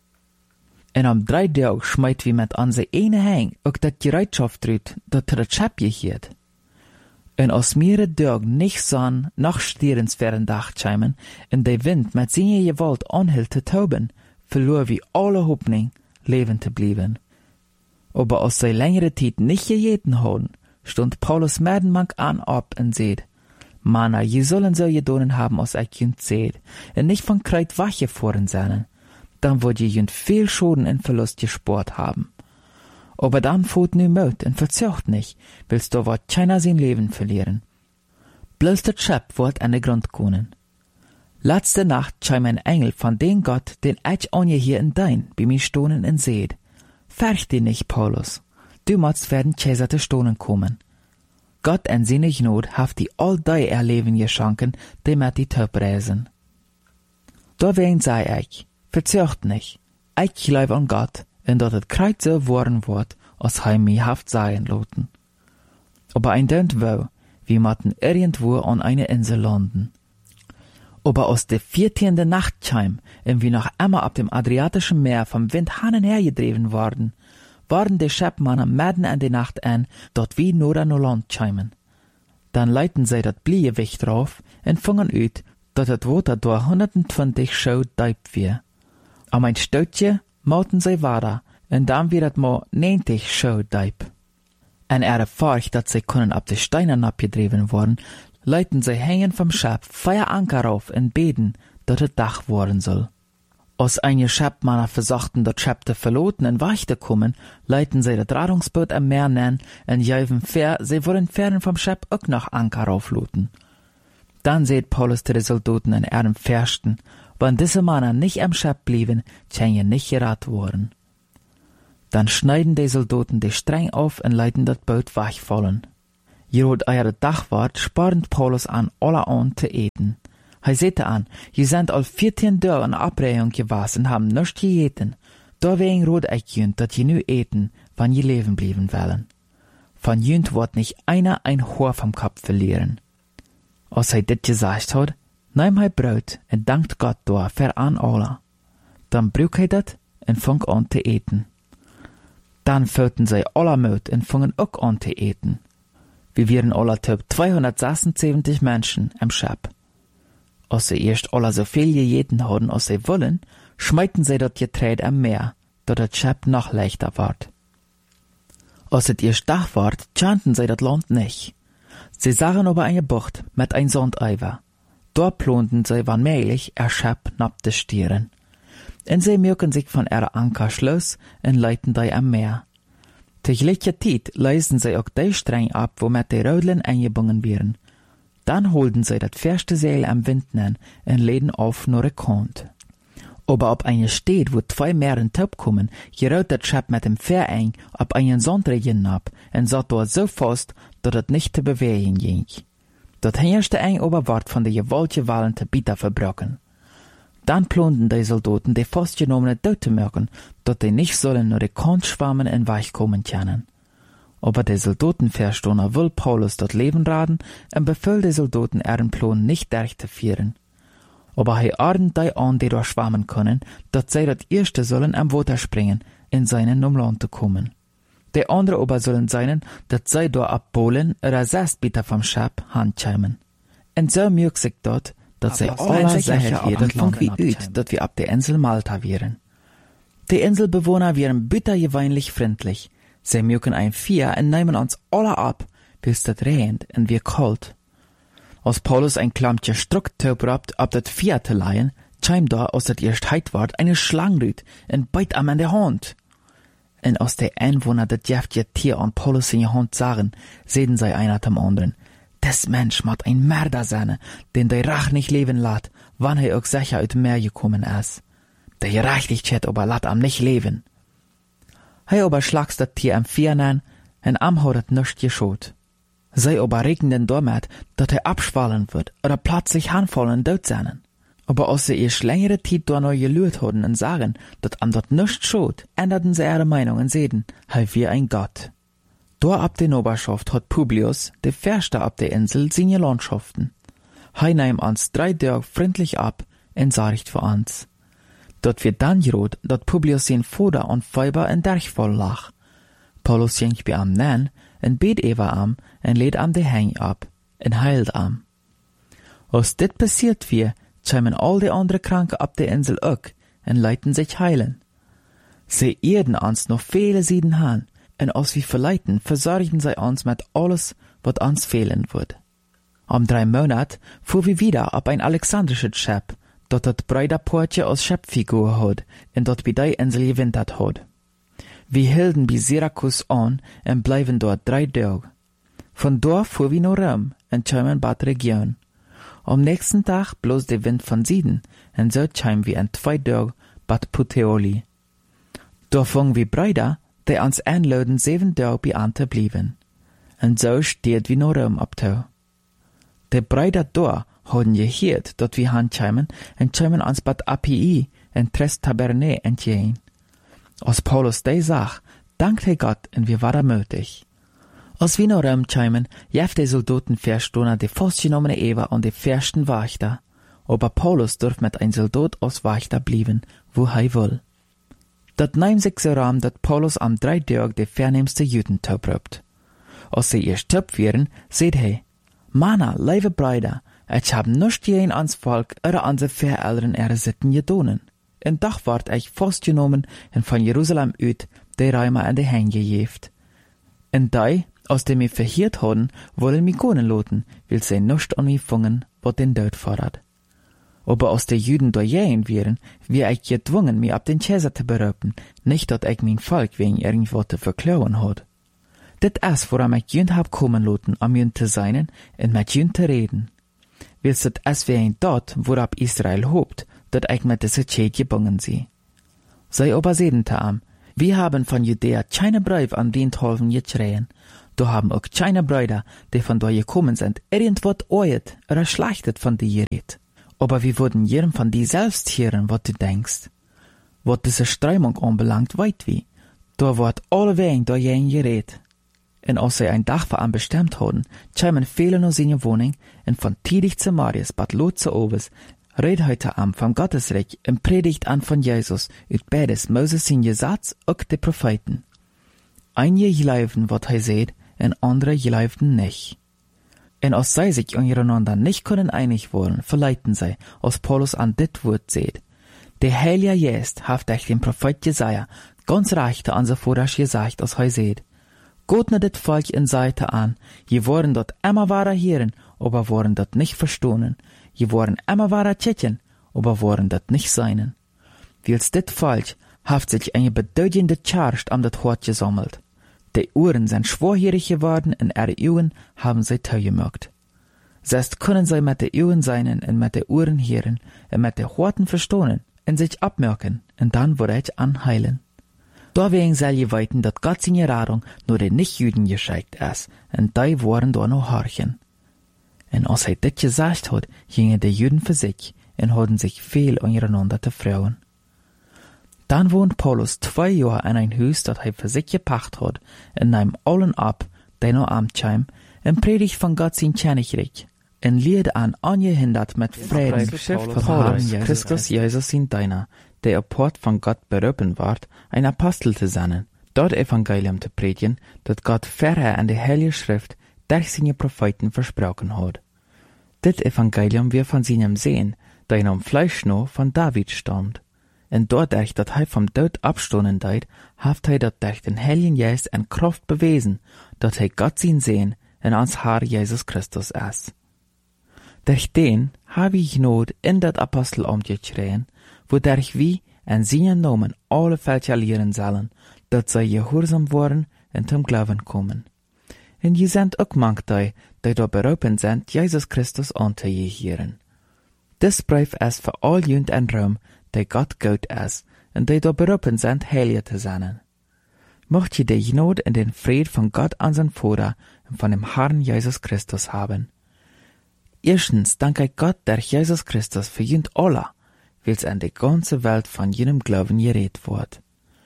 Und am 3 Tagen schmeit wir mit an se eine Hang auch das Gereitschaft drüt, dat das Schiff gehiert. Und als mehrere Tage nicht sahen, nach stierensfernen Dachscheimen, und der Wind mit seiner Gewalt anhielt zu toben, verlor wir alle Hoffnung, leben zu bleiben. Aber als sie längere Zeit nicht gejeten haben, stund Paulus Merdenmank an ab und seht, Mana, je sollen so gedonen haben, als ich jünd seht, und nicht von Kreit wache fahren sein, dann wird je jünd viel Schaden und Verlust gespart haben. Aber dann fährt nu Mut und verzögt nicht, willst du wat keiner sein Leben verlieren. Bloß das Schiff wird an den Grund kommen. Letzte Nacht scheint ein Engel von dem Gott, den ich an hier in dein, bei mir stohnen und seht. Fürcht dich nicht, Paulus. Du musst werden Cäsar zu stohnen kommen. Gott in seine Not haft die all die erleben geschenken, die mit die Töp reisen. Da wen sei ich, verzögt nicht. Ich glaube an Gott, und dat het Kreuz so worden wird, als hij mich haft sein loten. Aber ein dönt wo, wir matten irgendwo an eine Insel landen. Aber aus der 14. Nacht kam, und wir noch immer ab dem Adriatischen Meer vom Wind hin und her gedreven worden, waren die Schäppmannen mitten in die Nacht an, dort wie nur an Land kamen. Dann leiten sie dat Bliegewicht drauf und fangen ut, dat het Water durch 120 Schau deip wir. Am ein Stoutje mauten sie weiter, und dann wird het mal 90 Schau deip. En furcht, dat sie können ab de Steinen abgedreven worden, leiten sie hängen vom Schab, feier Anker auf und beten, dat het Dach worden soll. Als einige Schäppmanner versuchten, dat Schab zu verloten und weich zu kommen, leiten sie das Rettungsboot am Meer nen und jäuven fair, sie wollen fern vom Schab auch noch Anker aufluten. Dann seht Paulus zu den Soldaten in ihrem Fürsten, wenn diese Männer nicht am Schab blieben, kämen nicht gerat worden. Dann schneiden die Soldaten die Streng auf und leiten das Boot wegfallen. Jerod eure Dachwart spornt Paulus an, alle an zu eten. Hij sagte an, je sind al 14 Tage in Abreihung gewesen und haben nichts gegeten. Deswegen rot ich jünt, dat je nu eten, wann je leben blieben wollen. Von jünt wird nicht einer ein Haar vom Kopf verlieren. Als hij dit gesagt hat, nahm hij Brot und dankt Gott dafür an alle. Dann brück hij dat und fang an zu eten. Dann füllten sie alle Mut und fangen auch an zu eten. Wir wären alle Typ 276 Menschen im Schab. Als sie erst alle so viel gegeten haben, als sie wollen, schmeiten sie das Getreide am Meer, dat das Schab noch leichter ward. Als es erst Dach ward, kannten sie das Land nicht. Sie sahen aber eine Bucht mit ein Sandeiver. Dort plonten sie allmählich ihr Schab nab de Stieren. Und sie mögen sich von ihrer Anker schloss und leiten die am Meer. Durch gleiche Zeit leisen sie auch die Streng ab, womit die Rödeln eingebunden werden. Dann holten sie das feste Seil am Wind nen und leden auf nur ein Kont. Aber ob eine steht, wo 2 Meeren top kommen, gerollt das Schab mit dem Fähr ein, ab einen Sandregen ab, und satt dort so fest, dass es nicht zu bewegen ging. Das herrschte ein Oberwart von der gewaltgewalten Bieter verbrochen. Dann plonten die Soldaten die festgenommenen dort zu merken, dass die nicht sollen nur die Kont schwammen und weich kommen können. Aber die Soldaten verstohner will Paulus dort Leben raten und befiehlt die Soldaten ihren Plan nicht durchzuführen. Aber er ordnet die an, die dort schwammen können, dass sie das erste sollen am Wasser springen, in seinen Land zu kommen. Die andere aber sollen sein, dass sie dort abbohlen oder 6 Meter vom Schab handschämen. Und so mögt sich dort, dass sie alle sicher Anfang wie üt, dass wir ab der Insel Malta wären. Die Inselbewohner wären bittergewöhnlich freundlich. Sie mögen ein Vier und nehmen uns alle ab, bis das regnet und wir kalt. Als Paulus ein Klammtje Strucktaub rabt, ab das Vier zu leihen, scheimt da, als das erst heit ward, eine Schlangenrüt und beit am an der Hand. Und als die Einwohner das jäftige Tier an Paulus in die Hand sahen, sehen sie einer zum anderen. Das Mensch macht ein Mörder sein, den der Rach nicht leben lässt, wann er auch sicher aus dem Meer gekommen ist. Der Gerechtigkeit aber lässt am nicht leben. Hij aber schlagst das Tier am Vieren an, und am hat es nichts geschot. Sie aber regnen damit, dass er abschwallen wird oder plötzlich anfallen und tot sein. Aber als sie erst längere Zeit da noch gelüht hatten und sagen, dass am dort nichts schot, änderten sie ihre Meinung und sehen, halt wie ein Gott. Da ab der Oberschaft hat Publius, der Förster ab der Insel, seine Landschaften. Hij nahm uns 3 Tage freundlich ab und sorgt für uns. Dort wird dann gerot, dat Publius sein Vater und Weiber in Derchvoll lag. Paulus ging bei am nen, und bet Eva am, und lädt am de Hang ab, und heilt am. Als dit passiert wir, schämen all die andere Kranke ab der Insel auch, und leiten sich heilen. Sie erden uns noch viele Sieden han, und als wir verleiten, versorgen sie uns mit alles, was uns fehlen wird. Am 3 Monat fuhr wir wieder ab ein alexandrisches Schiff, dat het Breiderportje aus Schöpffigur hat, und dort bei der Insel gewintert hat. Wir hielten bei Syrakus an und bleiben dort 3 Tage. Von dort fuhren wir nach Rom und kamen Bad Region. Am nächsten Tag bloß der Wind von Süden, und so kamen wir in 2 Tagen Bad Puteoli. Da fangen wir Brüder, die uns einladen 7 Tage bei Ante blieben. Und so steht wir nach Rom abtau. Die Brüder da haben gehört, dass wir heimkamen und kamen ans Bad Appii und Tres Tabernae entgehen. Als Paulus die sah, dankte Gott und wir waren mutig. Als wir nach Rom kamen, jef die Soldaten verstohner die festgenommene Eva und die fürsten Wächter. Aber Paulus durft mit ein Soldat als Wächter blieben, wo er will. Dat nahm sich so ran, dat Paulus am 3 Tage die vornehmste Juden töbrübt. Als sie erst töb wären, seht er, Mana, liebe Brüder, ich hab nicht jeden ans Volk oder an se Vereltern ihre Sitten gedonen. En Dach ward ich festgenommen und von Jerusalem uit die Römer an die Hänge gejeft. En die, aus dem wir verhiert haben, wollen mich gehen lassen, weil sie nicht an mich fangen, was den Tod fordert. Aber aus den Juden da jähen wären, wir ich gezwungen, mich ab den Käser zu berüben, nicht, dass ich mein Volk wegen irgendwo zu verklauen hat. Det ist, woran ich jünd hab kommen lassen, am jünd zu sein und mit jünd zu reden. Willst du es wie ein dort, worab Israel hobt, dat ich mit dieser Zeit gebunden sie. Sei aber sedente am, Wir haben von Judäa keine Brief an den Tolven geschrien. Da haben auch keine Brüder, die von da gekommen sind, irgendwas oet oder schlechtet von dir geredet. Aber wir würden jedem von dir selbst hören, was du denkst. Was diese Strömung anbelangt, weit wie. Da wird alle Wegen da jeden geredet. Und als sie ein Dach für an bestimmt haben, kämen viele nach seine Wohnung, und von Tidig zu Marius, Bad Lot zu Oves, red heute am vom Gottesreich und predigt an von Jesus, ut beides Moses sein Gesetz und die Propheten. Einige geloven, was er seht, und andere geloven nicht. Und als sie sich untereinander nicht können einig worden, verleiten sie, als Paulus an dit Wort seht. Der Heilige Geist haft euch den Prophet Jesaja ganz recht an so vorher gesagt, als er seht. Gott ne dit Volk in Seite an, je worden dort immer wahrer hören, aber worden dort nicht verstohnen, je worden immer wahrer tschitchen, aber worden dort nicht seinen. Wils dit Volk haft sich eine bedeutende Charge am dat Hort gesammelt. Die Uhren sind schwerhörig geworden und ihre Uhren haben sie teu gemacht. Selbst können sie mit den Uhren seinen und mit den Uhren hören und mit den Horten verstohnen und sich abmerken und dann würde ich anheilen. Deswegen soll je weiten, dass Gott seine Radung nur den Nichtjüden geschickt ist und die waren da noch horchen. Und als er das gesagt hat, gingen die Juden für sich und hatten sich viel untereinander zu freuen. Dann wohnt Paulus 2 Jahre in ein Haus, das er für sich gepacht hat, und nahm allen ab, die noch amtscheim, und predigt von Gott sein Königreich, und lied an angehindert mit Frieden von Paulus, Christus Jesus sein Deiner, der apart von Gott berufen ward, ein Apostel zu sein, dort Evangelium zu predigen, das Gott vorher an der Heilige Schrift durch seine Propheten versprochen hat. Dit Evangelium wir von seinem Sehen, der in Fleisch noch von David stammt. Und dadurch, dass er vom Tod abstoßen deit, haft er dat durch den Heiligen Geist en Kraft bewiesen, dass er Gott sein Sehen in ans Herr Jesus Christus ist. Durch den habe ich Not in dat Apostelamt geschrien, wodurch wir in seinen Namen alle Völker lehren sollen, dass sie gehorsam worden und zum Glauben kommen. Und je sind auch manche, die da berufen sind, Jesus Christus anzugehören. Das Brief ist für all Jünd in Rom, die Gott gut ist, und die da berufen sind, heilig zu sein. Mocht je die Gnade und den Fried von Gott unseren Vater und von dem Herrn Jesus Christus haben. Erstens danke ich Gott durch Jesus Christus für jünd alle, wils an die ganze Welt von jenem Glauben geredet wird.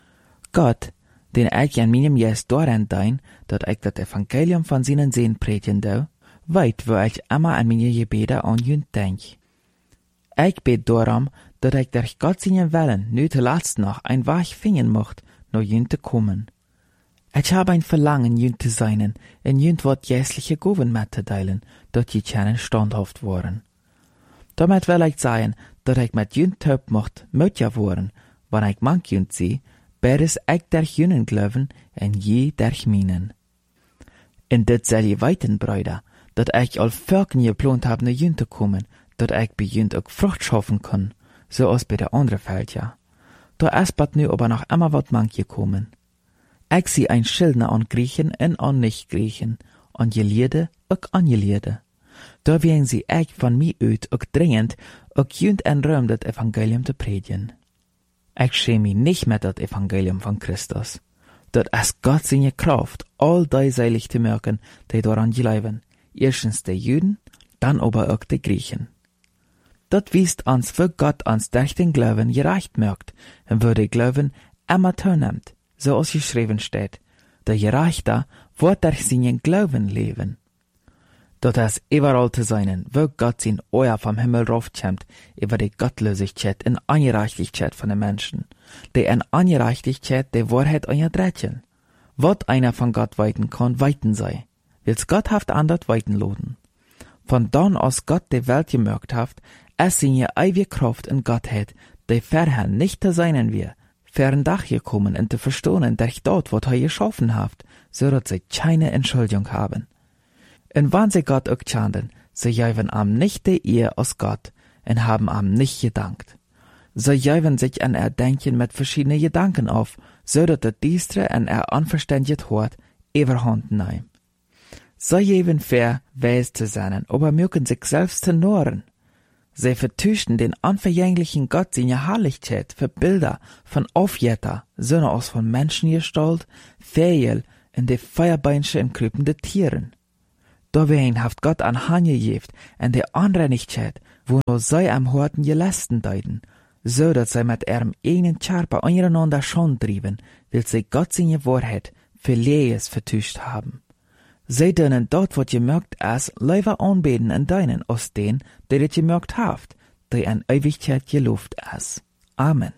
Gott, den ich an meinem Geist daran dein, dat ich das Evangelium von seinen Sehen predigen do, weit, wo ich immer an meine Gebete an jünd denk. Ich bet darum, dat ich durch Gott seinen Willen nu zuletzt noch ein Weg finden mocht, noch jünd zu kommen. Ich habe ein Verlangen, jünd zu sein, und jünd wird jässliche Gaben mitzuteilen, dat die Tschenen standhaft waren. Damit will ich sagen, dat ich mit jünd taub mocht, mötja worden, wann ich manch jünd sie, beides ich durch jünden glauben, und je durch meinen. Und dit soll je weiten, Brüder, dat ich all Völken geplant hab, nach jünd zu kommen, dat ich bei jünd auch Frucht schaffen kann, so als bei der anderen Völker. Da ist bald nu aber noch immer wat manch gekommen. Ich sie ein Schildner an Griechen und an Nicht-Griechen, an Gelehrte und an Gelehrte. Da werden sie ich von mir uit auch dringend, auch jünd in Rom das Evangelium zu predigen. Ich schäme mich nicht mit das Evangelium von Christus. Dat ist Gott seine Kraft, all die seilig zu merken, die daran glauben. Erstens die Juden, dann aber auch die Griechen. Dat wiest uns, für Gott uns durch den Glauben gerecht merkt, und wo der Glauben immer teilnimmt, so als geschrieben steht, der Gerechte wird durch seinen Glauben leben. Dat ist überall zu sein, wo Gott sein Euer vom Himmel raufkommt, über die Gottlosigkeit und Ungerechtigkeit von den Menschen, die in Ungerechtigkeit die Wahrheit unterdrücken. Wat einer von Gott weiten kann, weiten sei, wils Gott haft andert weiten loden. Von dann aus Gott die Welt gemerkt haft, es seine ewige Kraft in Gottheit, die vorher nicht zu sein wir, fern Dach gekommen und zu verstohlen durch dort, wat er geschaffen haft, so dass sie keine Entschuldigung haben. Und wann sie Gott auch schanden, sie geben am nicht die Ehe aus Gott und haben am nicht gedankt. Sie geben sich an Erdenken mit verschiedenen Gedanken auf, so dass der Diestre an unverständiges Hort überhand nehmen. Sie geben fair, weis zu sein, aber mögen sich selbst zu norren. Sie vertuschten den unvergänglichen Gott seine Herrlichkeit für Bilder von Aufjetter, Söhne aus von Menschengestalt, Vögel und die Feuerbeinsche und krüpende Tieren. Dawein haft Gott an Hanje gejeft en de Anrennigkeit, wo no sei am Horten gelästen deuten, so dat sei mit ihrem eigenen Charper aneinander schon trieben, will sie Gott seine Wahrheit für Lees vertuscht haben. Sie dönen dort, wat gemerkt as, leiver anbeten en deinen aus den, die dit gemerkt haft, die an Ewigkeit gelobt as. Amen.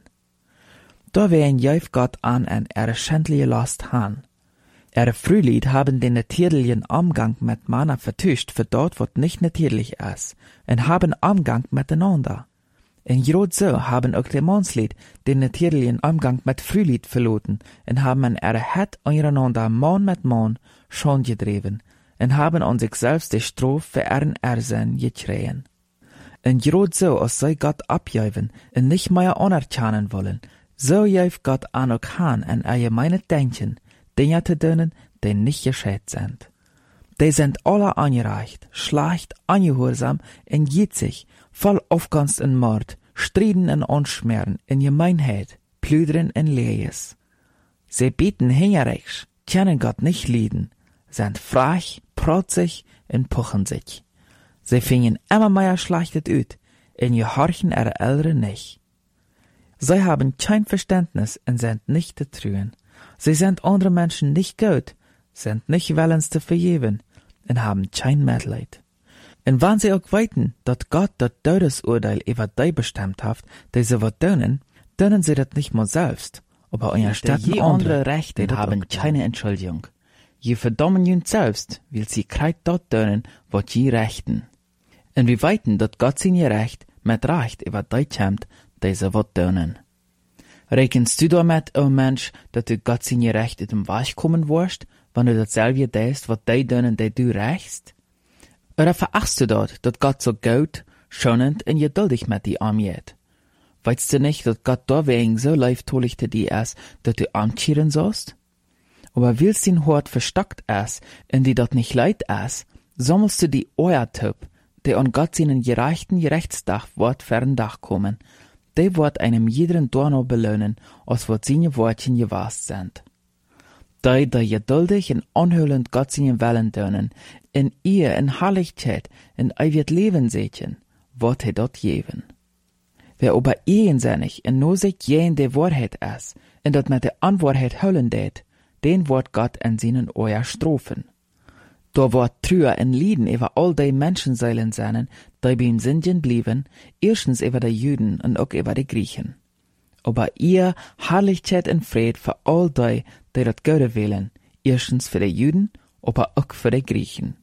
Dawein jäuf Gott an en schändliche Last han. Frühlied haben den natürlichen Umgang mit Manna vertuscht für dort, was nicht natürlich ist, und haben Umgang miteinander. In Jod so haben auch die Mannslied den natürlichen Umgang mit Frühlied verloren und haben an het einander Mann mit Mann schon gedreven und haben an sich selbst die Strophe für ihren Ersinn gekriegen. In Jod so, als sei Gott abjäuven und nicht mehr anerkennen wollen, so jäuft Gott an auch han an allgemeine Denken, Dinge zu tun, die nicht gescheit sind. Die sind alle angereicht, schlecht, ungehorsam und jitzig, voll Aufgunst und Mord, Striden und Unschmerzen, in Gemeinheit, Plüdern und Lehes. Sie bieten hingerichs, können Gott nicht lieben, sind frech, protzig und puchen sich. Sie fingen immer mehr schlechtet ut, und gehorchen ihre Eltern nicht. Sie haben kein Verständnis und sind nicht zu trüen. Sie sind andere Menschen nicht gut, sind nicht willens zu vergeben und haben kein Mitleid. Und wenn sie auch weiten, dass Gott das Todesurteil über die bestimmt hat, die sie was tun sie das nicht mal selbst, aber anstatt je andere Rechte haben keine Entschuldigung. Je verdammen jün selbst, weil sie kreit dort tun, was je rechten. Und wir weiten, dass Gott seine Recht mit Recht über die kommt, die sie was tun. Rekenst du damit, o Mensch, dass du Gott seine Recht in dem Weg kommen wirst, wenn du dasselbe denkst, was die tun, die du rächst? Oder verachtst du dort, dass Gott so gut, schonend und geduldig mit dir umgeht? Weißt du nicht, dass Gott deswegen so leiftolig zu dir ist, dass du amtschieren sollst? Aber willst dein Hort verstockt ist, und die dort nicht leid ist, sammelst du die Euertyp, die an Gott seinen gerechten Gerechtstag wird fern Dach kommen, die wird einem jeden Dorno belohnen, als wat seine Wortchen gewast sind. Die geduldig und anhörend Gott seinen Willen tun, in ihr in Herrlichkeit, in ewig Leben sechen, wird dort geben. Wer aber eigensinnig und nur sich jen die Wahrheit ist, und dort mit der Unwahrheit höllen det, den wird Gott in seinen Euer strafen. Da wird Trüher in Lieden über all die Menschenseelen sein, die beim Sünden blieben, erstens über die Juden und auch über die Griechen. Aber ihr Herrlichkeit und Fried für all die das Gute wählen, erstens für die Juden, aber auch für die Griechen.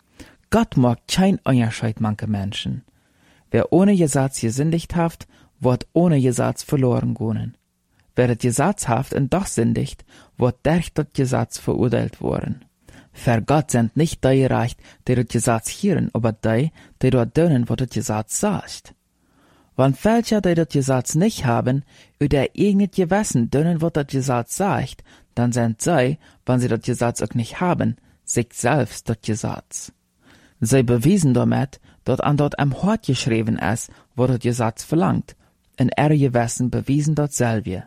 Gott mag kein Unterschied manche Menschen. Wer ohne Gesetz gesündigt haft, wird ohne Gesetz verloren gehen. Wer das Gesetz haft und doch sündigt, wird durch das Gesetz verurteilt worden. Für Gott sind nicht die gerecht, die das Gesetz hören, aber die dort tun, was das Gesetz sagt. Wenn welche, die das Gesetz nicht haben, oder irgendet Gewissen tun, was das Gesetz sagt, dann sind sie, wenn sie das Gesetz auch nicht haben, sich selbst das Gesetz. Sie bewiesen damit, dass an dort am Hort geschrieben ist, wo das Gesetz verlangt, und ihre Gewissen bewiesen dasselbe.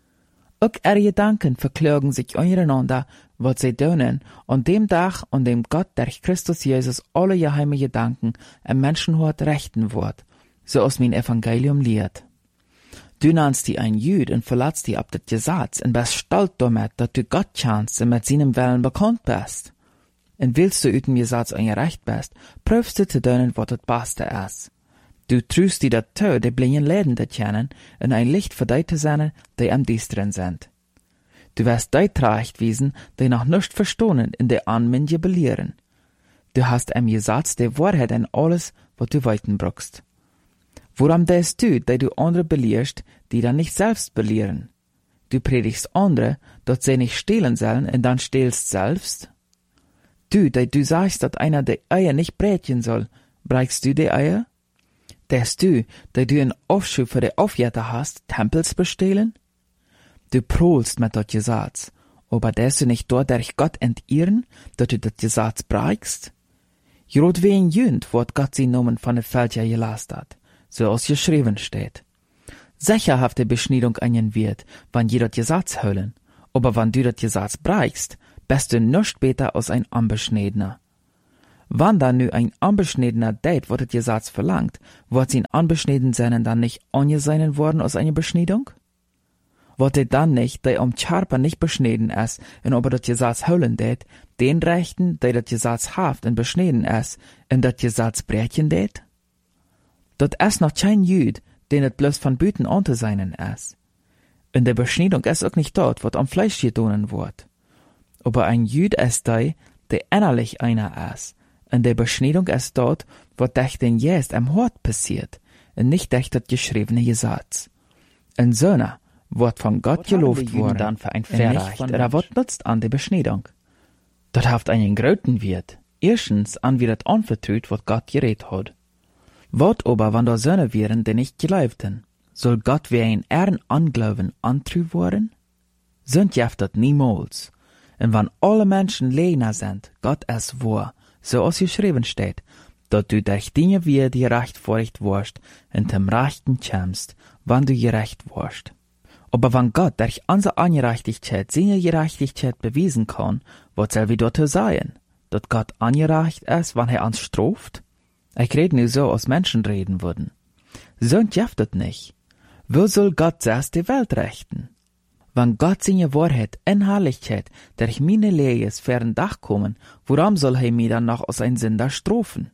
Auch ihre Gedanken verklagen sich untereinander, was sie tun, an dem Tag, an dem Gott durch Christus Jesus alle geheime Gedanken im Menschenhort rechten wird, so aus mein Evangelium lehrt. Du nennst die ein Jüd und verlässt die ab das Gesetz und bist stolz damit, dass du Gott kennst und mit seinem Willen bekannt bist. Und willst du üten Gesetz eingerecht bist, prüfst du zu tun, was das Beste ist. Du trüst die dazu, die blinden Läden zu kennen und ein Licht für die zu sein, die am Düsteren sind. Du wirst die zurechtwiesen, die noch nicht verstehen in der Anmenge belehren. Du hast im Gesetz die Wahrheit in alles, was du weiten brauchst. Woran denkst du, die du andere belehrst, die dann nicht selbst belehren? Du predigst andere, dass sie nicht stehlen sollen und dann stehlst selbst? Du, die du sagst, dass einer die Eier nicht brätchen soll, brauchst du die Eier? Denkst du, die du einen Aufschub für die Aufjäter hast, Tempels bestehlen? Du prohlst mit dat Gesetz, aber darfst du nicht dort durch Gott entirren, dass du dat Gesetz brauchst? Jod wie ein Jünd wird Gott sie Namen von der Fälscher gelasst hat. so als geschrieben steht. Sicher haft die Beschneidung einen Wert, wann jeder Gesetz höllen, aber wann du das Gesetz brechst, bist du nicht besser als ein Unbeschneidener. Wann dann nu ein Unbeschneidener deit, wat das Gesetz verlangt, wird sein Unbeschneiden seinen dann nicht angesehen worden als eine Beschneidung? Wird er dann nicht, der Charper nicht beschneiden ist, und aber das Gesetz höllen deit, den Rechten, der das Gesetz haft und beschneiden ist, und das Gesetz brechen deit? Dat ist noch kein Jüd, den es bloß von Büten anzuseinen ist. In der Beschneidung ist auch nicht dort, was am Fleisch gedonen wird. Aber ein Jüd ist der innerlich einer ist. In der Beschneidung ist dort, was durch den Geist am Hort passiert, und nicht durch das geschriebene Gesetz. In Söhne wird von Gott gelobt worden, dann für ein Verrecht, oder wird nutzt an der Beschneidung. Das haft einen großen Wert. Erstens an wie das anvertraut, was Gott geredet hat. Wat aber, wann da Söhne wären, die nicht geleibten, soll Gott wie ein Ehren anglauben antrü worden? Sind jeft dat niemals. Und wann alle Menschen lehner sind, Gott es wahr, so als geschrieben steht, dat du durch Dinge wie die rechtfertigt wirst, in dem Rechten kämst, wann du gerecht wirst. Aber wenn Gott durch unsere Ungerechtigkeit seine Gerechtigkeit bewiesen kann, was soll wir dort sein? Dat Gott ungerecht ist, wann er uns straft? Ich rede nur so, als Menschen reden würden. So jeftet nicht. Wo soll Gott zuerst die Welt rechten? Wenn Gott seine Wahrheit in Herrlichkeit durch meine Lehres fern Dach kommen, warum soll er mir dann noch als ein Sünder strafen?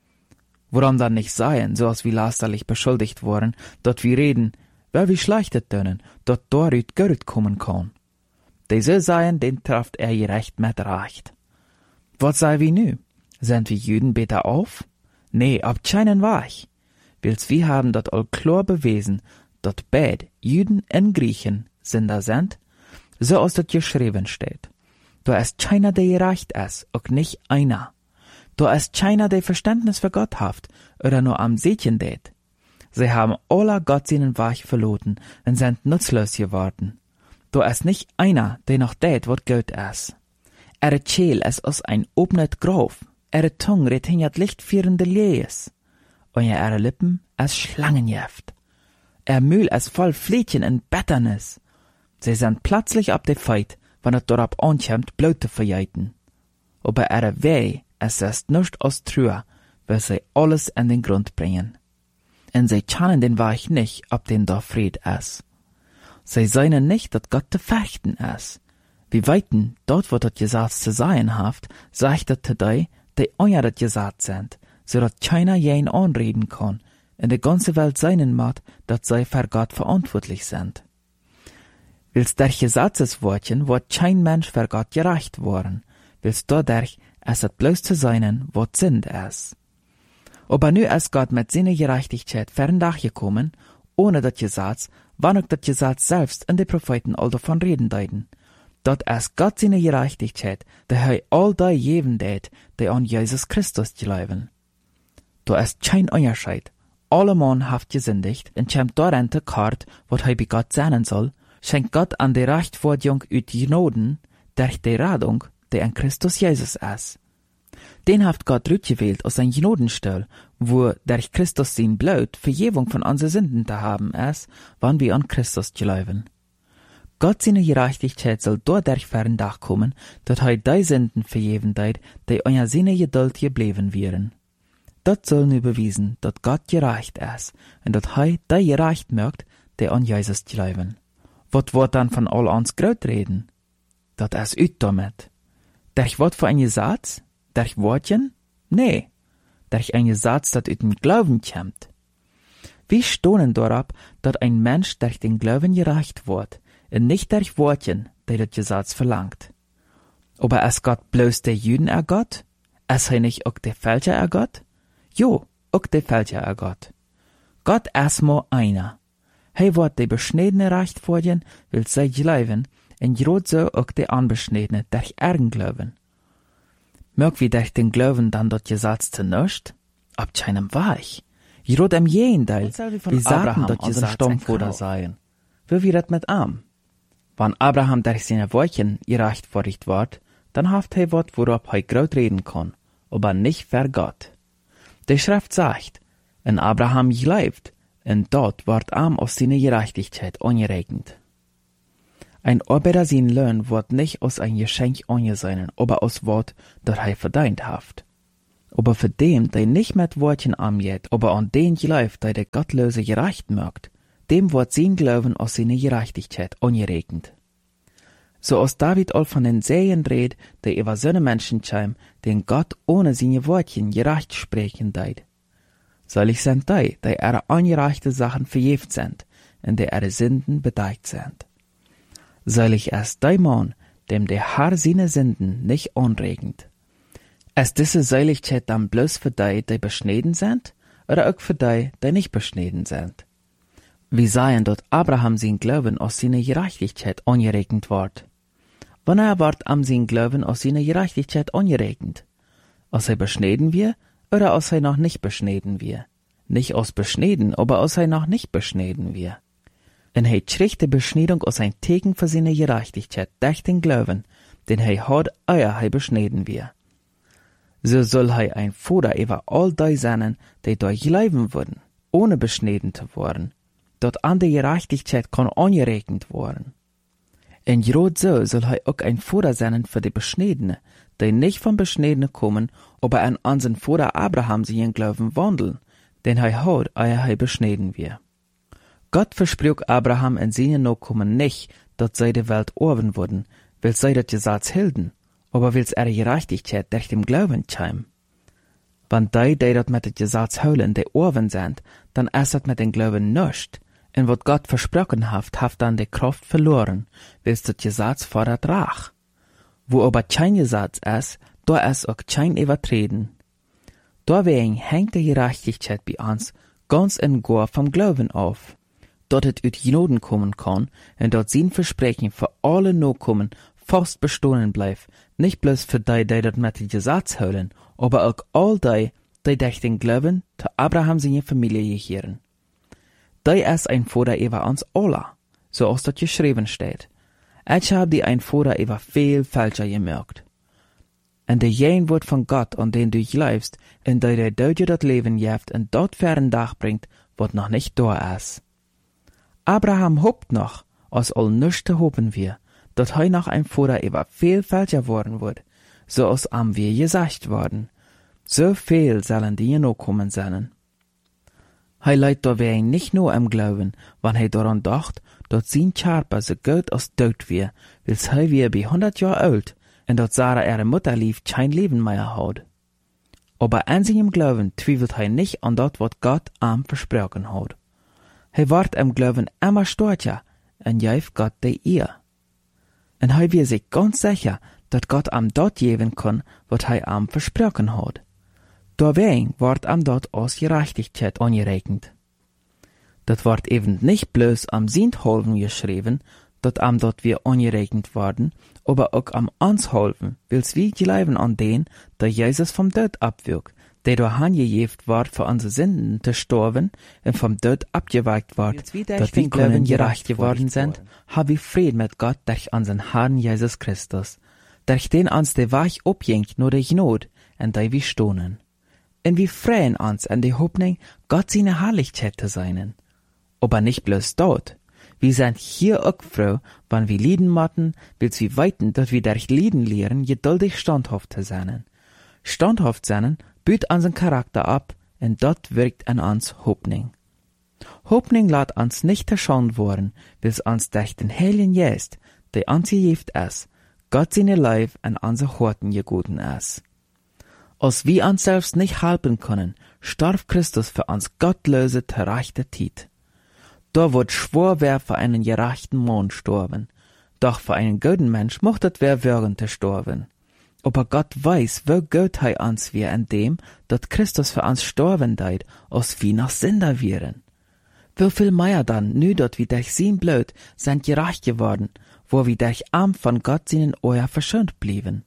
Warum dann nicht sein, so als wir lasterlich beschuldigt worden, dort wir reden, weil wir schlechtet können, dort dorüt Geld kommen kann. Diese seien, den trifft er gerecht mit Recht. Was sei wir nu? Sind wir Juden besser auf? Nee, ab keinen Weich. Wils wir haben dort all klar bewiesen, dort beid Juden und Griechen Sünder sind, so als dort geschrieben steht. Da ist keiner, der gerecht ist, auch nicht einer. Da ist keiner, der Verständnis für Gott haft, oder nur am Seetchen dät. Sie haben aller Gott seinen Weg verloren und sind nutzlos geworden. Da ist nicht einer, der noch dät, wat Gott ist. Scheel ist aus ein obnet Graf, Tongue redt hinjat lichtführende Lees, und ihre Lippen ist Schlangenjeft. Mühl ist voll Fliedchen und Betternis. Sie sind plötzlich ab der Feit, wenn es darauf ankommt, Blut zu verjeiten. Aber ihre Weh ist nicht aus Trühe, weil sie alles in den Grund bringen. Und sie kennen den Weg nicht, ob den da Fried ist. Sie seinen nicht, dass Gott zu fechten ist. Wie weiten, dort wo das Gesetz zu sein haft, sagt er zu die euer das Gesetz sind, so dass keiner jeden anreden kann, in der ganzen Welt seinen macht, dass sie für Gott verantwortlich sind. Wils der Gesetzeswortchen wird kein Mensch für Gott gerecht worden, wils dadurch es bloß zu seinen, was Sünd ist. Aber nu ist Gott mit seiner Gerechtigkeit ferndach gekommen, ohne das Gesetz, wann auch das Gesetz selbst in die Propheten all davon reden deuten. Dort ist Gott seine Gerechtigkeit, der all die geben dät, die an Jesus Christus glauben. Da ist kein Unterschied. Alle Mann haft gesündigt, und kämt darin te Kart, wat bei Gott sein soll, schenkt Gott an die Rechtfertigung ut Genoden, durch die Radung, die in Christus Jesus ist. Den haft Gott gewählt aus ein Genodenstell, wo durch Christus sein Blut Vergebung von unseren Sünden zu haben ist, wann wir an Christus glauben. Gott seine Gerechtigkeit soll dadurch ferndach kommen, dass die Sünden vergeben deit, die euer seine Geduld geblieben wären. Dat soll nu bewiesen, dass Gott gerecht ist, und dass die gerecht mögt, die an Jesus glauben. Wat wird dann von all uns Gröt reden? Dat ist üt damit. Durch wat für ein Gesetz? Durch Wortchen? Nee. Durch ein Gesetz, dat üt dem Glauben kämmt. Wie stohnen darauf, dass ein Mensch durch den Glauben gerecht wird, und nicht durch Wortchen, die das Gesetz verlangt. Aber ist Gott bloß der Juden Gott? Ist er nicht auch der Fälscher Gott? Jo, auch der Fälscher Gott. Gott ist nur einer. Er wird die Beschneidene recht vorgehen, will sie glauben, und jrot so auch die Unbeschneidene durch ihren Glauben. Mög wie durch den Glauben dann das Gesetz zu nicht? Ab keinem Weich. Jrot am Jenteil, wie sagen das Gesetz Stammvater seien. Wie wird das mit Arm? Wenn Abraham durch seine Wortchen gerechtfertigt wird, dann haft er Wort, worauf er Grot reden kann, aber nicht für Gott. Die Schrift sagt, En Abraham gleibt, en dort wordt am aus seine Gerechtigkeit angeregnet. Ein Arbeiter sein Lohn wird nicht aus ein Geschenk angesehen, aber aus Wort, das er verdient haft. Aber für dem, der nicht mit Wortchen angeht, aber an den glaubt, der Gottlose gerecht mögt, dem wird sein Glauben aus seiner Gerechtigkeit angeregnet. So aus David all von den Sehen redet, der über seine Menschen scheim, den Gott ohne seine Wortchen gerecht sprechen deit. Selig sind die ihre angereichte Sachen verjeft sind, in der ihre Sünden bedeckt sind. Selig ist der Mann, dem der Herr seine Sünden nicht anregend. Ist diese Seligkeit dann bloß für die beschnitten sind, oder auch für die nicht beschnitten sind? Wir sehen, dass Abraham sein Glauben aus seiner Gerechtigkeit angeregnet wird. Wann wird am sein Glauben aus seiner Gerechtigkeit angeregnet? Aus beschnitten wir, oder aus noch nicht beschnitten wir? Nicht aus beschnitten, aber aus noch nicht beschnitten wir. En kriegt die Beschneidung aus ein Tegen für seine Gerechtigkeit durch den Glauben, den hat, euer beschnitten wir. So soll ein Vater über all die sein, die durch leben würden, ohne beschnitten zu werden, dort an der Gerechtigkeit kann angeregnet werden. En grad so soll auch ein Vater sein für die Beschnittene, die nicht vom Beschnittene kommen, aber an unseren Vater Abraham sie in Glauben wandeln, denn hat, euer beschnitten wir. Gott versprach Abraham in seinen Nachkommen nicht, dass sie die Welt erben würden, weil sie das Gesetz hielten, aber weil ihre Gerechtigkeit durch den Glauben scheim. Wenn die das mit dem Gesetz holen, die erben sind, dann ist das mit dem Glauben nicht. Und was Gott versprochen hat dann die Kraft verloren, weil das Gesetz fordert Rach. Wo aber kein Gesetz ist, da ist auch kein Übertreten. Deswegen hängt die Gerechtigkeit bei uns ganz und gar vom Glauben auf. Dort es uit Gnoden kommen kann, und dort sein Versprechen für alle Nachkommen fast bestehen bleibt, nicht bloß für die das mit dem Gesetz holen, aber auch all die durch den Glauben zu Abraham seine Familie gehören. Die ist ein Vater über uns alle, so als das geschrieben steht. Ich habe die ein Vater über viel falscher gemerkt. Und der jen wird von Gott, an den du glaubst, und der dir das Leben gibt und dort fern Dach bringt, wird noch nicht da ist. Abraham hofft noch, als all nichts zu hoffen wir, dass noch ein Vater über viel falscher worden wird, so als am wir gesagt worden. So viel sollen die noch kommen sollen. Leidt dabei nicht nur am Glauben, wenn daran dacht, dass sein Körper so gut als tot wir, weil wir bei 100 Jahren alt und dass Sarah ihre Mutter lief kein Leben mehr hat. Aber an seinem Glauben zweifelt nicht an das, was Gott ihm versprochen hat. Wird im Glauben immer stärker und gibt Gott die Ehre. Und wird sich ganz sicher, dass Gott ihm dort geben kann, was ihm versprochen hat. Deswegen wird ihm dort aus Gerechtigkeit angerechnet. Das wird eben nicht bloß am Sintholven geschrieben, dass ihm dort wir angerechnet werden, aber auch am uns helfen, weil's wir glauben an den, der Jesus vom Tod abwirkt, der durch angejeft wird, für unsere Sünden zu sterben und vom Tod abgeweicht wird, dass wir können gerecht geworden sind, haben wir Frieden mit Gott durch unseren Herrn Jesus Christus, durch den uns der Weg abjingt nur durch Not, und der wir stohnen. Und wir freuen uns an die Hoffnung, Gott seine Herrlichkeit zu sein. Aber nicht bloß dort. Wir sind hier auch froh, wenn wir lieden motten, weil wir weiten, dass wir durch Lieden lernen, geduldig standhaft zu sein. Standhaft sein büht unseren Charakter ab, und dort wirkt an uns Hoffnung. Hoffnung lässt uns nicht verschont worden, weil uns durch den Heiligen Geist, der uns gegeben ist, Gott seine Leib an unsere Horten gegeben ist. Als wir uns selbst nicht helfen können, starb Christus für uns gottlose, gerechte Zeit. Da wird schwor wer für einen gerechten Mann sterben, doch für einen guten Mensch mochtet wer würgen zu sterben. Aber Gott weiß, wie gut uns wir an dem, dass Christus für uns sterben deit, als wir noch Sünder wären. Wie viel mehr dann, nu dat wir durch sein Blut sind gerecht geworden, wo wir durch Arm von Gott seinen Euer verschont blieben.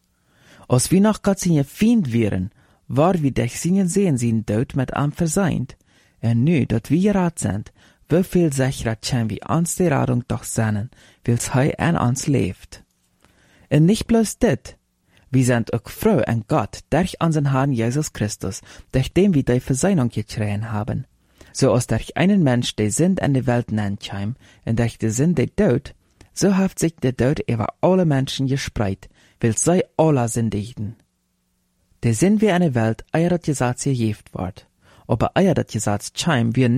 Als wir noch Gott seine Feind wären, war wir durch seinen Sehen sein Tod mit ihm verseint. Und nu, dat wir gerat sind, wie viel sicherer können wir uns die Radung doch sehnen, weil's an uns lebt. Und nicht bloß dit, Wir sind auch froh an Gott, durch unseren Herrn Jesus Christus, durch den wir die Versöhnung geschrien haben. So als durch einen Mensch die Sünd in die Welt hineinkam, und durch die Sünd der Tod, so hat sich der Tod über alle Menschen gespreit, weil sie alle sündigten. Der Sinn wie eine Welt, eier dat Gesetz gejieft ward, aber eier dat Gesetz kam, wir